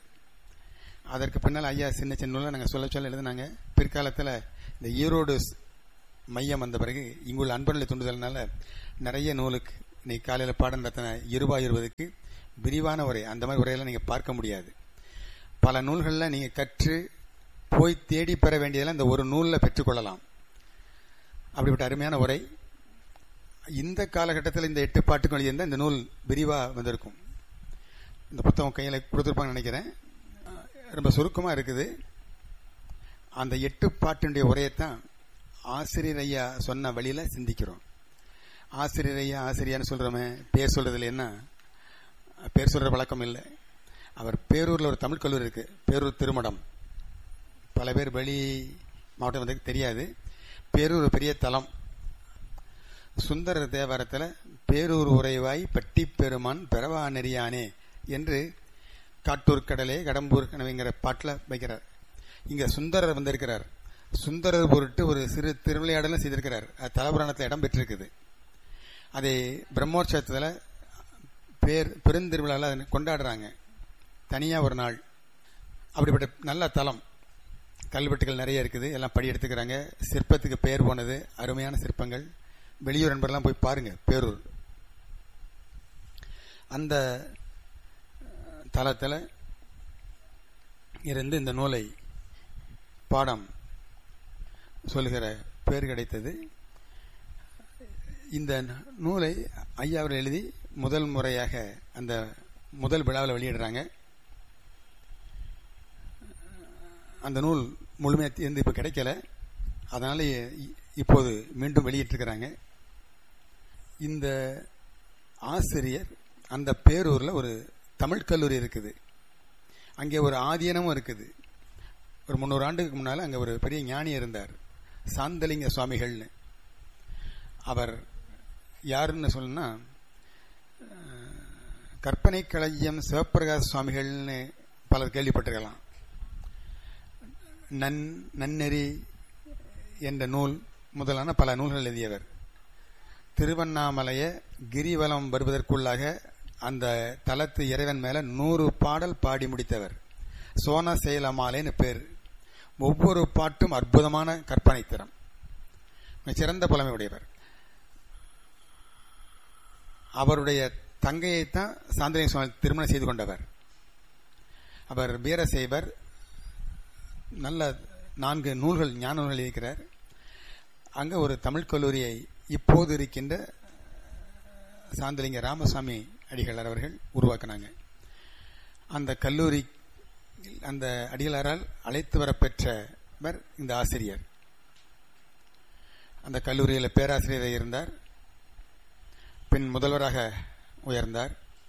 அதற்கு பின்னால் ஐயா சின்ன சின்ன நூலை நாங்கள் சொல்ல எழுதுனாங்க. பிற்காலத்தில் இந்த ஈரோடு மையம் வந்த பிறகு இங்குள்ள அன்பர்களை தூண்டுதல்னால நிறைய நூலுக்கு இன்னைக்கு காலையில் பாடம் நடத்தின 20 விரிவான உரை, அந்த மாதிரி உரையெல்லாம் நீங்கள் பார்க்க முடியாது. பல நூல்களில் நீங்கள் கற்று போய் தேடி பெற வேண்டியதெல்லாம் இந்த ஒரு நூலில் பெற்றுக்கொள்ளலாம். அப்படிப்பட்ட அருமையான உரை. இந்த காலகட்டத்தில் இந்த 8 பாட்டுக்கும் எழுதியிருந்தால் இந்த நூல் விரிவாக வந்திருக்கும். இந்த புத்தகம் கையில் கொடுத்துருப்பாங்கன்னு நினைக்கிறேன். ரொம்ப சுருக்கமாக இருக்குது. அந்த 8 பாட்டினுடைய உரையைத்தான் ஆசிரியர் ஐயா சொன்ன வழியில் சிந்திக்கிறோம். ஆசிரியர் ஐயா ஆசிரியான்னு சொல்கிறோமே, பேர் சொல்கிறதுல என்ன, பேர் சொல்கிற பழக்கம் இல்லை. அவர் பேரூரில் ஒரு தமிழ் கல்லூரி இருக்குது, பேரூர் திருமடம். பல பேர் வெளி மாவட்டம் வந்து தெரியாது. பேரூர் பெரிய தலம். சுந்தரர் தேவாரத்தில் பேரூர் உறைவாய் பட்டி பெருமான் பெறவா நெறியானே என்று காட்டூர் கடலே கடம்பூர் கனவுங்கிற பாட்டில் வைக்கிறார். இங்கே சுந்தரர் வந்திருக்கிறார். சுந்தரர் பொருட்டு ஒரு சிறு திருவிளையாடலும் செய்திருக்கிறார். அது தலபுராணத்தில் இடம் பெற்றிருக்குது. அதை பிரம்மோற்சவத்தில் பெருந்திருவிழாவில் கொண்டாடுறாங்க தனியாக ஒரு நாள். அப்படிப்பட்ட நல்ல தலம். கல்வெட்டுகள் நிறைய இருக்குது, எல்லாம் படி எடுத்துக்கிறாங்க. சிற்பத்துக்கு பேர் போனது, அருமையான சிற்பங்கள். வெளியூர் நண்பர்லாம் போய் பாருங்க. பேரூர் அந்த தலத்தில் இருந்து இந்த நூலை பாடம் சொல்கிற பேர் கிடைத்தது. இந்த நூலை ஐயா அவர்கள் எழுதி முதல் முறையாக அந்த முதல் விழாவில் வெளியிடுறாங்க. அந்த நூல் முழுமையாக இருந்து இப்போ கிடைக்கல, அதனால இப்போது மீண்டும் வெளியிட்டிருக்கிறாங்க. இந்த ஆசிரியர் அந்த பேரூரில் ஒரு தமிழ் கல்லூரி இருக்குது, அங்கே ஒரு ஆதீனமும் இருக்குது. ஒரு 300 ஆண்டுக்கு முன்னால் அங்கே ஒரு பெரிய ஞானி இருந்தார், சாந்தலிங்க சுவாமிகள்னு. அவர் யாருன்னு சொல்லணும்னா, கற்பனை களஞ்சியம் சிவப்பிரகாச சுவாமிகள்னு பலர் கேள்விப்பட்டிருக்கலாம். நன்னெறி என்ற நூல் முதலான பல நூல்கள் எழுதியவர். திருவண்ணாமலைய கிரிவலம் வருவதற்குள்ளாக அந்த தலத்து இறைவன் மேல 100 பாடல் பாடி முடித்தவர். சோன செயலமாலேன்னு பேர். ஒவ்வொரு பாட்டும் அற்புதமான கற்பனை திறம், சிறந்த புலமை உடையவர். அவருடைய தங்கையைத்தான் சாந்தலிங்க சுவாமி திருமணம் செய்து கொண்டவர். அவர் வீரசைவர். நல்ல 4 நூல்கள் ஞான நூல்கள் இருக்கிறார். அங்கே ஒரு தமிழ் கல்லூரியை இப்போது இருக்கின்ற சாந்தலிங்க ராமசாமி அடிகளார் அவர்கள் உருவாக்கினாங்க. அந்த கல்லூரி அந்த அடிகளாரால் அழைத்து வரப்பெற்றவர் இந்த ஆசிரியர். அந்த கல்லூரியில் பேராசிரியராக இருந்தார், பின் முதல்வராக உயர்ந்தார்.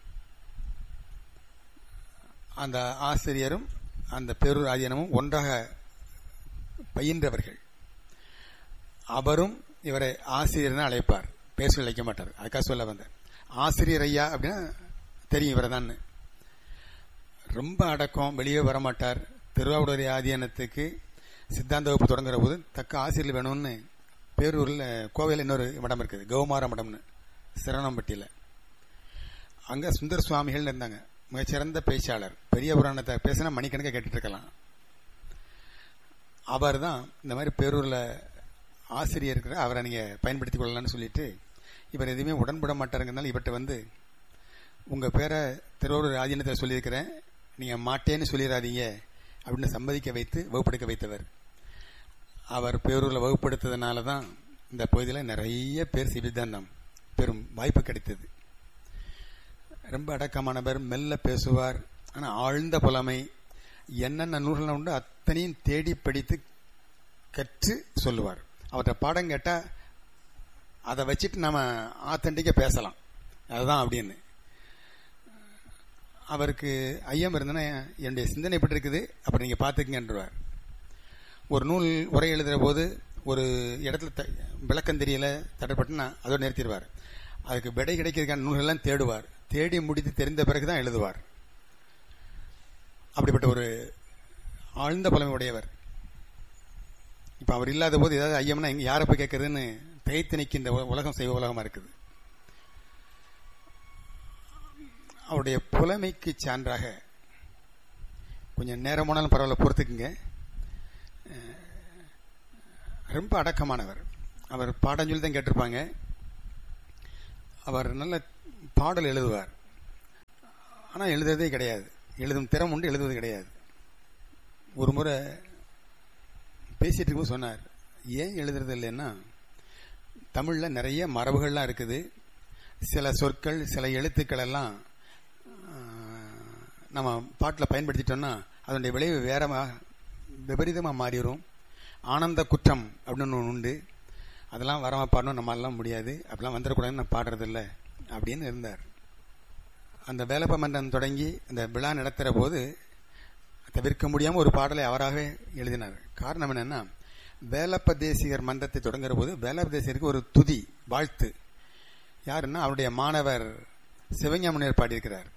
அந்த ஆசிரியரும் அந்த பேரூர் ஆதீனமும் ஒன்றாக பயின்றவர்கள். அவரும் இவரை ஆசிரியர் அழைப்பார், பேச அழைக்க மாட்டார். அதுக்காக சொல்ல வந்தார். ஆசிரியர் ஐயா அப்படின்னா தெரியும் இவரை தான். ரொம்ப அடக்கம், வெளியே வரமாட்டார். திருவாவூர் ஆதீனத்துக்கு சித்தாந்த வகுப்பு தொடங்குற போது தக்க ஆசிரியர் வேணும்னு பேரூரில் கோவையில் இன்னொரு மடம் இருக்குது, கௌமார மடம்னு, சிரணம்பட்டியில். அங்கே சுந்தர சுவாமிகள் இருந்தாங்க, மிகச்சிறந்த பேச்சாளர். பெரிய புராணத்தை பேசினா மணிக்கணக்காக கேட்டுட்டு இருக்கலாம். அவர் தான் இந்த மாதிரி பேரூரில் ஆசிரியர் இருக்கிற அவரை நீங்கள் பயன்படுத்திக் கொள்ளலான்னு சொல்லிட்டு, இவர் எதுவுமே உடன்பட மாட்டாருங்கிறதுனால இவர்கிட்ட வந்து உங்கள் பேரை திருவாரூர் ஆதீனத்தில் சொல்லியிருக்கிறேன், நீங்கள் மாட்டேன்னு சொல்லிடாதீங்க அப்படின்னு சம்மதிக்க வைத்து வகுப்படுத்த வைத்தவர். அவர் பேரூரில் வகுப்படுத்ததுனால தான் இந்த பகுதியில் நிறைய பேர் சிவிதாந்தம் பெரும் வாய்ப்பு கிடைத்தது. ரொம்ப அடக்கமானவர், மெல்ல பேசுவார், ஆனால் ஆழ்ந்த புலமை. என்னென்ன நூல்கள் உண்டு அத்தனையும் தேடி படித்து கற்று சொல்லுவார். அவர்கிட்ட பாடம் கேட்டால் அதை வச்சுட்டு நம்ம ஆத்தன்டிக்காக பேசலாம், அதுதான் அப்படின்னு. அவருக்கு ஐயம் இருந்தனா என்னுடைய சிந்தனை எப்படி இருக்குது அப்படி நீங்கள் பார்த்துக்கங்கன்றார். ஒரு நூல் உரை எழுதுகிற போது ஒரு இடத்துல விளக்கம் தெரியல, தடைப்பட்டுனா அதோடு நிறுத்திடுவார். அதுக்கு விடை கிடைக்கிறதுக்கான நூல்கள்லாம் தேடுவார். தேடி முடித்து தெரிந்த பிறகுதான் எழுதுவார். அப்படிப்பட்ட ஒரு ஆழ்ந்த புலமை உடையவர். இப்போ அவர் இல்லாத போது ஏதாவது ஐயம்னா இங்கே யாரை போய் கேட்கறதுன்னு தயத்து நிற்கின்ற உலகம் செய்வ உலகமாக இருக்குது. அவருடைய புலமைக்கு சான்றாக கொஞ்சம் நேரமானாலும் பரவாயில்ல பொறுத்துக்குங்க, ரொம்ப அடக்கமானவர். அவர் பாடம் சொல்லி தான் கேட்டிருப்பாங்க. அவர் நல்ல பாடல் எழுதுவார், ஆனால் எழுதுறதே கிடையாது. எழுதும் திறம் உண்டு, எழுதுவது கிடையாது. ஒரு முறை பேசிட்டு இருக்கும்போது சொன்னார், ஏன் எழுதுறது இல்லைன்னா தமிழில் நிறைய மரபுகள்லாம் இருக்குது. சில சொற்கள் சில எழுத்துக்கள் எல்லாம் நம்ம பாட்டில் பயன்படுத்திட்டோம்னா அதனுடைய விளைவு வேற விபரீதமாக மாறிடும். ஆனந்த குற்றம் அப்படின்னு ஒன்று உண்டு, அதெல்லாம் வரமா பாடணும், நம்மளாலாம் முடியாது, அப்படிலாம் வந்துடக்கூடாதுன்னு நான் பாடுறதில்ல அப்படின்னு இருந்தார். அந்த வேலப்ப மன்றம் தொடங்கி அந்த விழா நடத்துகிற போது தவிர்க்க முடியாமல் ஒரு பாடலை அவராகவே எழுதினார். காரணம் என்னன்னா, வேலப்ப தேசிகர் மன்றத்தை தொடங்குற போது வேலப்ப தேசிகருக்கு ஒரு துதி வாழ்த்து யாருன்னா அவருடைய மாணவர் சிவஞான முனிவர் பாடியிருக்கிறார்.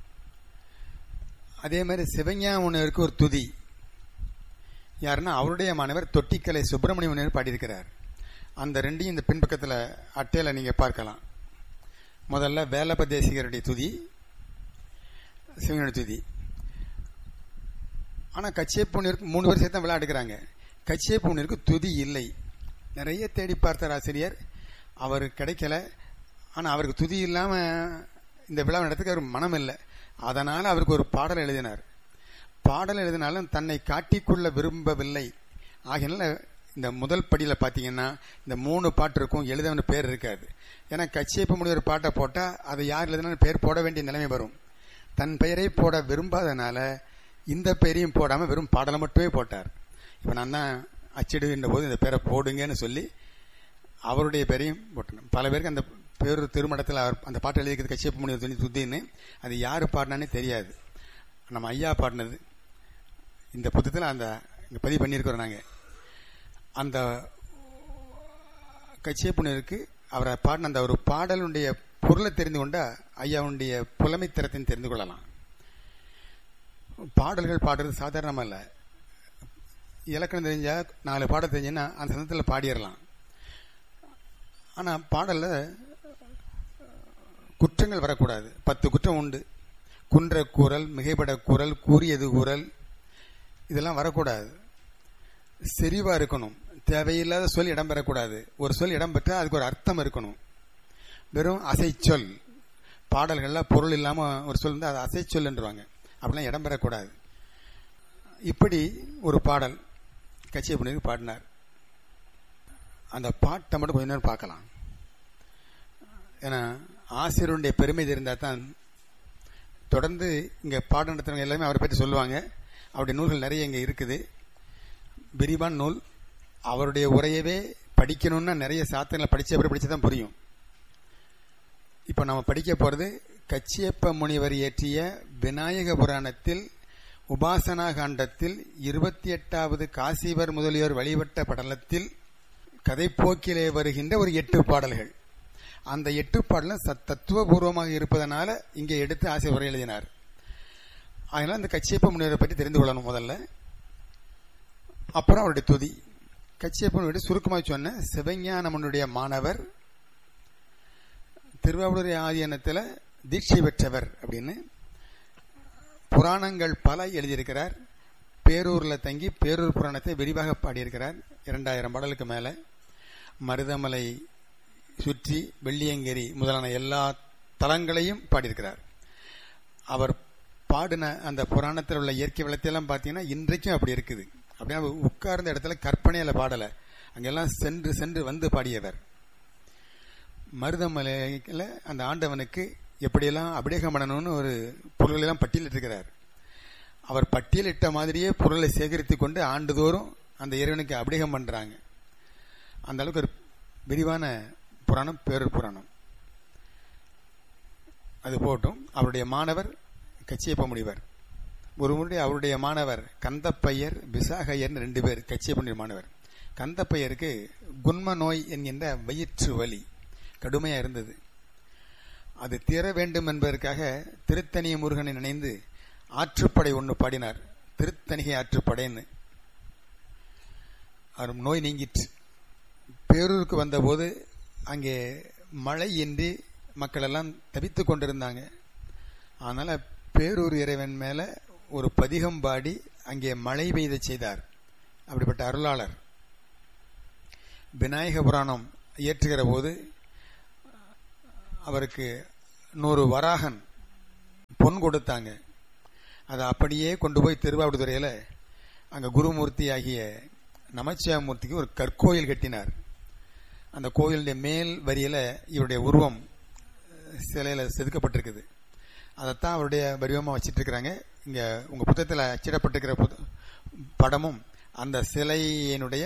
அதே மாதிரி சிவஞான முனிவருக்கு ஒரு துதி யாருன்னா அவருடைய மாணவர் தொட்டிக்கலை சுப்பிரமணிய முனிவர் பாடியிருக்கிறார். அந்த ரெண்டையும் இந்த பின்பக்கத்தில் அட்டையில நீங்க பார்க்கலாம். முதல்ல வேலப்ப தேசிகருடைய துதி, சிவனுடைய துதி. ஆனா கச்சியப்ப முனிவருக்கு 3 பேர் சேர்த்து விழா எடுக்கிறாங்க. கச்சியப்ப முனிவருக்கு துதி இல்லை. நிறைய தேடி பார்த்தார் ஆசிரியர், அவர் கிடைக்கல. ஆனா அவருக்கு துதி இல்லாம இந்த விழா நடத்துக்கு அவர் மனம் இல்லை. அதனால அவருக்கு ஒரு பாடல் எழுதினார். பாடல் எழுதினாலும் தன்னை காட்டிக்கொள்ள விரும்பவில்லை. ஆகினால இந்த முதல் படியில பாத்தீங்கன்னா இந்த 3 பாட்டு இருக்கும், எழுதவன பேர் இருக்காது. ஏன்னா கச்சியப்ப முனிவர் பாட்டை போட்டா அதை யார் எழுதினாலும் பேர் போட வேண்டிய நிலைமை வரும். தன் பெயரை போட விரும்பாதனால இந்த பெயரையும் போடாம வெறும் பாடலை மட்டுமே போட்டார். இப்ப நான் தான் அச்சிடுகின்ற போது இந்த பேரை போடுங்கன்னு சொல்லி அவருடைய பேரையும் போட்டேன். பல பேருக்கு அந்த பேர் திருமணத்தில் அவர் அந்த பாட்டு எழுதிக்கிறது கச்சியப்ப முனிவர் துணி சுத்தின்னு அது யாரு பாடினானே தெரியாது. நம்ம ஐயா பாடினது இந்த புத்தகத்தில் அந்த பதிவு பண்ணியிருக்கிறோம். நாங்க அந்த கச்சியப்ப முனிவருக்கு அவரை பாடின அந்த ஒரு பாடலுடைய பொருளை தெரிந்து கொண்டா ஐயாவுடைய புலமைத்திறத்தையும் தெரிந்து கொள்ளலாம். பாடல்கள் பாடுறது சாதாரணமா இல்ல. இலக்கணம் தெரிஞ்சா 4 பாடல் தெரிஞ்சுன்னா அந்த சந்தத்தில் பாடிடலாம். ஆனா பாடல்ல குற்றங்கள் வரக்கூடாது. 10 குற்றம் உண்டு. குன்ற கூறல், மிகைப்பட கூறல், கூறியது கூறல், இதெல்லாம் வரக்கூடாது. செறிவா இருக்கணும். தேவையில்லாத சொல் இடம்பெறக்கூடாது. ஒரு சொல் இடம்பெற்றா அதுக்கு ஒரு அர்த்தம் இருக்கணும். வெறும் அசைச்சொல், பாடல்கள்ல பொருள் இல்லாம ஒரு சொல் இருந்தா அது அசைச்சொல் என்றுவாங்க, அப்படிலாம் இடம்பெறக்கூடாது. இப்படி ஒரு பாடல் கச்சியப்ப முனிவர் பாடினார். அந்த பாட்டை மட்டும் கொஞ்ச நேரம் பார்க்கலாம். ஏன்னா ஆசிரியருடைய பெருமை தெரிந்தா தான் தொடர்ந்து இங்க பாடம் நடத்துறவங்க எல்லாமே அவரை பற்றி சொல்லுவாங்க. அவருடைய நூல்கள் நிறைய இங்க இருக்குது, விரிவான நூல். அவருடைய உரையவே படிக்கணும்னா நிறைய சாத்திரங்களை படிச்சதான் புரியும். இப்ப நம்ம படிக்க போறது கச்சியப்ப முனிவர் இயற்றிய விநாயக புராணத்தில் உபாசனா காண்டத்தில் 28வது காசிவர் முதலியோர் வழிபட்ட படலத்தில் கதைப்போக்கிலே வருகின்ற ஒரு 8 பாடல்கள். அந்த 8 பாடலும் தத்துவபூர்வமாக இருப்பதனால இங்கே எடுத்து ஆசிரியர் உரை எழுதினார். அதனால அந்த கச்சியப்ப முனிவரை பற்றி தெரிந்து கொள்ளணும் முதல்ல. அப்புறம் அவருடைய துதி. கச்சியப்ப முனிவர் சுருக்கமாக சொன்ன சிவஞானமனுடைய மாணவர், திருவாவூர் ஆதீனத்தில் தீட்சை பெற்றவர் அப்படின்னு புராணங்கள் பல எழுதியிருக்கிறார். பேரூர்ல தங்கி பேரூர் புராணத்தை விரிவாக பாடியிருக்கிறார். 2000 பாடலுக்கு மேல. மருதமலை சுற்றி வெள்ளியங்கிரி முதலான எல்லா தலங்களையும் பாடியிருக்கிறார். அவர் பாடின அந்த புராணத்தில் உள்ள இயற்கை வளத்தையெல்லாம் பார்த்தீங்கன்னா இன்றைக்கும் அப்படி இருக்குது. அப்படின்னா உட்கார்ந்த இடத்துல கற்பனையில பாடல, அங்கெல்லாம் சென்று சென்று வந்து பாடியவர். மருதமலையில அந்த ஆண்டவனுக்கு எப்படியெல்லாம் அபிஷேகம் பண்ணணும்னு ஒரு பொருளெல்லாம் பட்டியலிட்டிருக்கிறார். அவர் பட்டியலிட்ட மாதிரியே பொருளை சேகரித்துக் கொண்டு ஆண்டுதோறும் அந்த இறைவனுக்கு அபிஷேகம் பண்றாங்க. அந்த அளவுக்கு ஒரு விரிவான புராணம் பேரூர் புராணம். அது போட்டும். அவருடைய மாணவர் கச்சியப்ப முனிவர். ஒரு முறை அவருடைய மாணவர் கந்தப்பையர், விசாகையர் 2 பேர் கச்சியப்ப முனிவர் மாணவர். கந்தப்பையருக்கு குன்ம நோய் என்கின்ற வயிற்று வலி கடுமையா இருந்தது. அது தீர வேண்டும் என்பதற்காக திருத்தணிய முருகனை நினைந்து ஆற்றுப்படை ஒன்று பாடினார். திருத்தணிகை ஆற்றுப்படைன்னு. அவர் நோய் நீங்கிற்று. பேரூருக்கு வந்தபோது அங்கே மழை இன்றி மக்கள் எல்லாம் தவித்துக் கொண்டிருந்தாங்க. அதனால பேரூர் இறைவன் மேல ஒரு பதிகம் பாடி அங்கே மழை பெய்த செய்தார். அப்படிப்பட்ட அருளாளர். விநாயக புராணம் இயற்றுகிற போது அவருக்கு 100 வராகன் பொன் கொடுத்தாங்க. அதை அப்படியே கொண்டு போய் திருவாவடுதுறையில் அங்கே குருமூர்த்தி ஆகிய நமச்சிவாயமூர்த்திக்கு ஒரு கற்கோயில் கட்டினார். அந்த கோயிலுடைய மேல் வரியில் இவருடைய உருவம் சிலையில் செதுக்கப்பட்டிருக்குது. அதைத்தான் அவருடைய வடிவமாக வச்சிட்டு இருக்கிறாங்க. இங்கே உங்கள் புத்தகத்தில் அச்சிடப்பட்டிருக்கிற படமும் அந்த சிலையினுடைய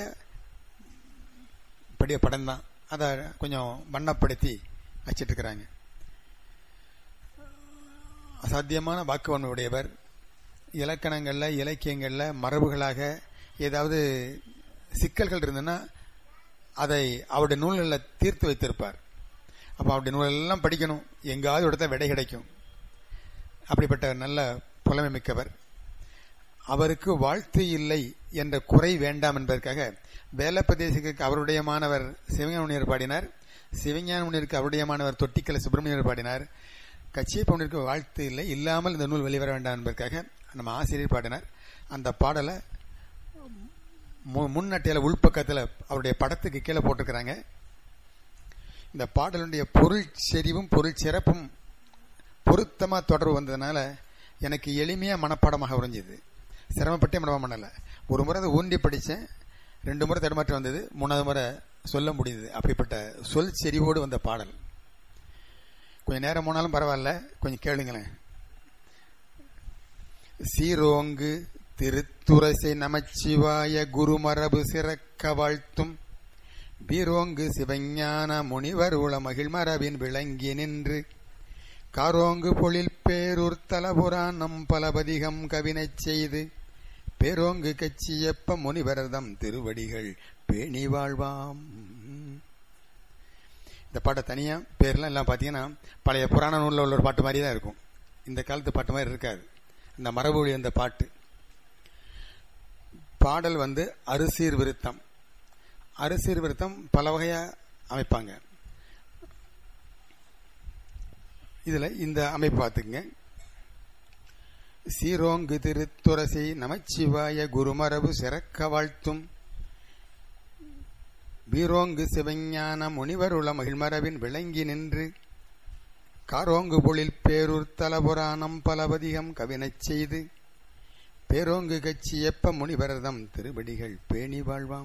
படம் தான். அதை கொஞ்சம் வண்ணப்படுத்தி வச்சிட்டு இருக்கிறாங்க. அசாத்தியமான வாக்குவன்மையுடையவர். இலக்கணங்கள்ல இலக்கியங்கள்ல மரபுகளாக ஏதாவது சிக்கல்கள் இருந்ததுன்னா அதை அவருடைய நூல்களில் தீர்த்து வைத்திருப்பார். அப்போ அவருடைய நூலெல்லாம் படிக்கணும், எங்காவது இடத்த விடை கிடைக்கும். அப்படிப்பட்ட நல்ல புலமை மிக்கவர். அவருக்கு வாழ்த்து இல்லை என்ற குறை வேண்டாம் என்பதற்காக வேலப்பிரதேசிக்கு அவருடைய மாணவர் சிவஞான முனிவர் பாடினார். சிவஞான முனிவருக்கு அவருடைய மாணவர் தொட்டிக்கலை சுப்பிரமணியர் பாடினார். கச்சியப்ப முனிவருக்கு வாழ்த்து இல்லை, இல்லாமல் இந்த நூல் வெளிவர வேண்டாம் என்பதற்காக நம்ம ஆசிரியர் பாடினார். அந்த பாடலை முன்னட்டையில உள்பக்கத்தில் அவருடைய படத்துக்கு கீழே போட்டிருக்கிறாங்க. இந்த பாடலுடைய பொருள் செறிவும் பொருள் சிறப்பும் பொருத்தமா தொடர்பு வந்ததுனால எனக்கு எளிமையா மனப்பாடமாக உறைஞ்சது. சிரமப்பட்டே மனப்பாடம் பண்ணல. ஒரு முறை அதை ஊண்டி படித்தேன், 2 முறை தடுமாற்றம் வந்தது, 3வது முறை சொல்ல முடியுது. அப்படிப்பட்ட சொல் செறிவோடு வந்த பாடல். கொஞ்சம் நேரம் போனாலும் பரவாயில்ல, கொஞ்சம் கேளுங்களேன். சீரோங்கு திருத்துரசை நமச்சிவாய குருமரபு சிறக்க வாழ்த்தும் வீரோங்கு சிவஞான முனிவர் உள மகிழ்மரபின் விளங்கி நின்று காரோங்கு பொழில் பேரூர் தலபுராணம் பலபதிகம் கவினைச் செய்து பேரோங்கு கச்சியப்ப முனிவரதம் திருவடிகள் பேணி வாழ்வாம். இந்த பாட்டை தனியா பேர்லாம் எல்லாம் பார்த்தீங்கன்னா பழைய புராண நூலில் உள்ள ஒரு பாட்டு மாதிரி தான் இருக்கும். இந்த காலத்து பாட்டு மாதிரி இருக்காது. இந்த மரபுவழி அந்த பாட்டு பாடல் அரிசீர் விருத்தம். அரிசீர் விருத்தம் பல வகையா அமைப்பாங்க. இதுல இந்த அமைப்பு பார்த்துக்குங்க. சீரோங்கு திருத்துரசை நமச்சிவாய குருமரபு சிறக்க வாழ்த்தும் வீரோங்கு சிவஞான முனிவருள மகிழ்மரபின் விளங்கி நின்று காரோங்கு பொழில் பேரூர் தலபுராணம் பலபதிகம் கவினைச் செய்து பேரோங்கு கச்சியப்ப முனிவரதம் திருவடிகள் பேணி வாழ்வாம்.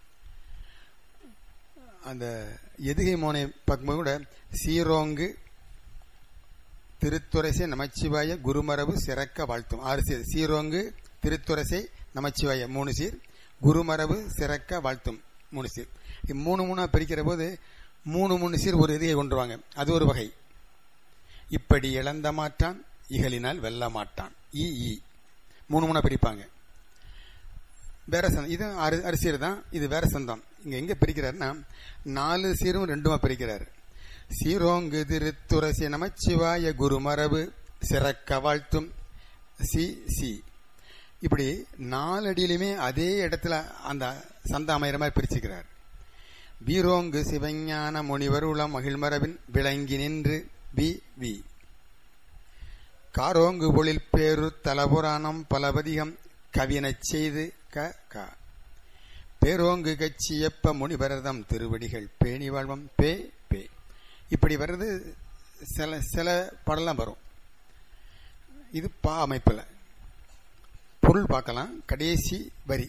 அந்த எதுகை மோனை பார்க்கும்போது கூட சீரோங்கு திருத்துரசை நமச்சிவாய குருமரபு சிறக்க வாழ்த்தும் 6 சீர். சீரோங்கு திருத்துரசை நமச்சிவாய 3 சீர், குருமரபு சிறக்க வாழ்த்தும் 3 சீர். 3 பிரிக்கிற போது 3 சீர் ஒரு எதுகை கொண்டுருவாங்க. அது ஒரு வகை. இப்படி இழந்த மாட்டான் இகலினால் வெல்ல மாட்டான். 3 பிரிப்பாங்க. வேற சந்தம். இது அரிசீர் தான். இது வேற சந்தம். இங்க எங்க பிரிக்கிறாருன்னா 4 சீரும் 2 பிரிக்கிறாரு. சீரோங்கு திருத்துரசி நமச்சிவாய குருமரபு சிறக்க வாழ்த்தும் சி. இப்படி 4 அடியிலுமே அதே இடத்துல அந்த சந்த அமைகிற மாதிரி பிரிச்சுக்கிறார். வீரோங்கு சிவஞான முனிவர் உள மகிழ்மரபின் விளங்கி நின்று வி காரோங்கு பொழில் பேரு தலபுராணம் பலபதிகம் கவினைச் செய்து க பேரோங்கு கச்சியப்ப முனிவரதம் திருவடிகள் பேணி வாழ்வம் பே. இப்படி வர்றது சில பாடலாம் வரும். இது பா அமைப்புல பொருள் பார்க்கலாம். கடைசி வரி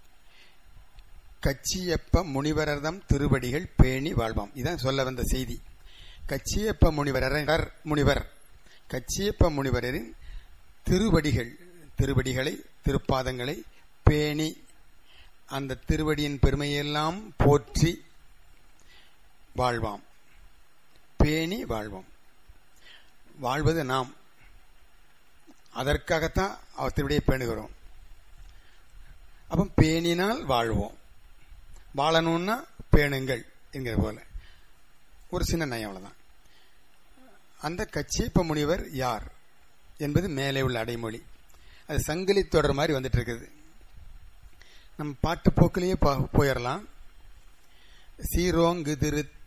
கச்சியப்ப முனிவரதம் திருவடிகள் பேணி வாழ்வாம். இதான் சொல்ல வந்த செய்தி. கச்சியப்ப முனிவர் கச்சியப்ப முனிவரின் திருவடிகளை திருப்பாதங்களை பேணி அந்த திருவடியின் பெருமையெல்லாம் போற்றி வாழ்வாம். பேணி வாழ்வோம். வாழ்வது நாம். அதற்காகத்தான் அவர் திருவடியை பேணுகிறோம். அப்ப பேணினால் வாழ்வோம். வாழணும்னா பேணுங்கள் என்கிற போல ஒரு சின்ன நயம். அவ்வளவுதான். அந்த கச்சியப்ப முனிவர் யார் என்பது மேலே உள்ள அடைமொழி. அது சங்கிலி தொடர் மாதிரி வந்துட்டு இருக்குது. நம்ம பாட்டு போக்கிலேயே போயிடலாம். சீரோங்கு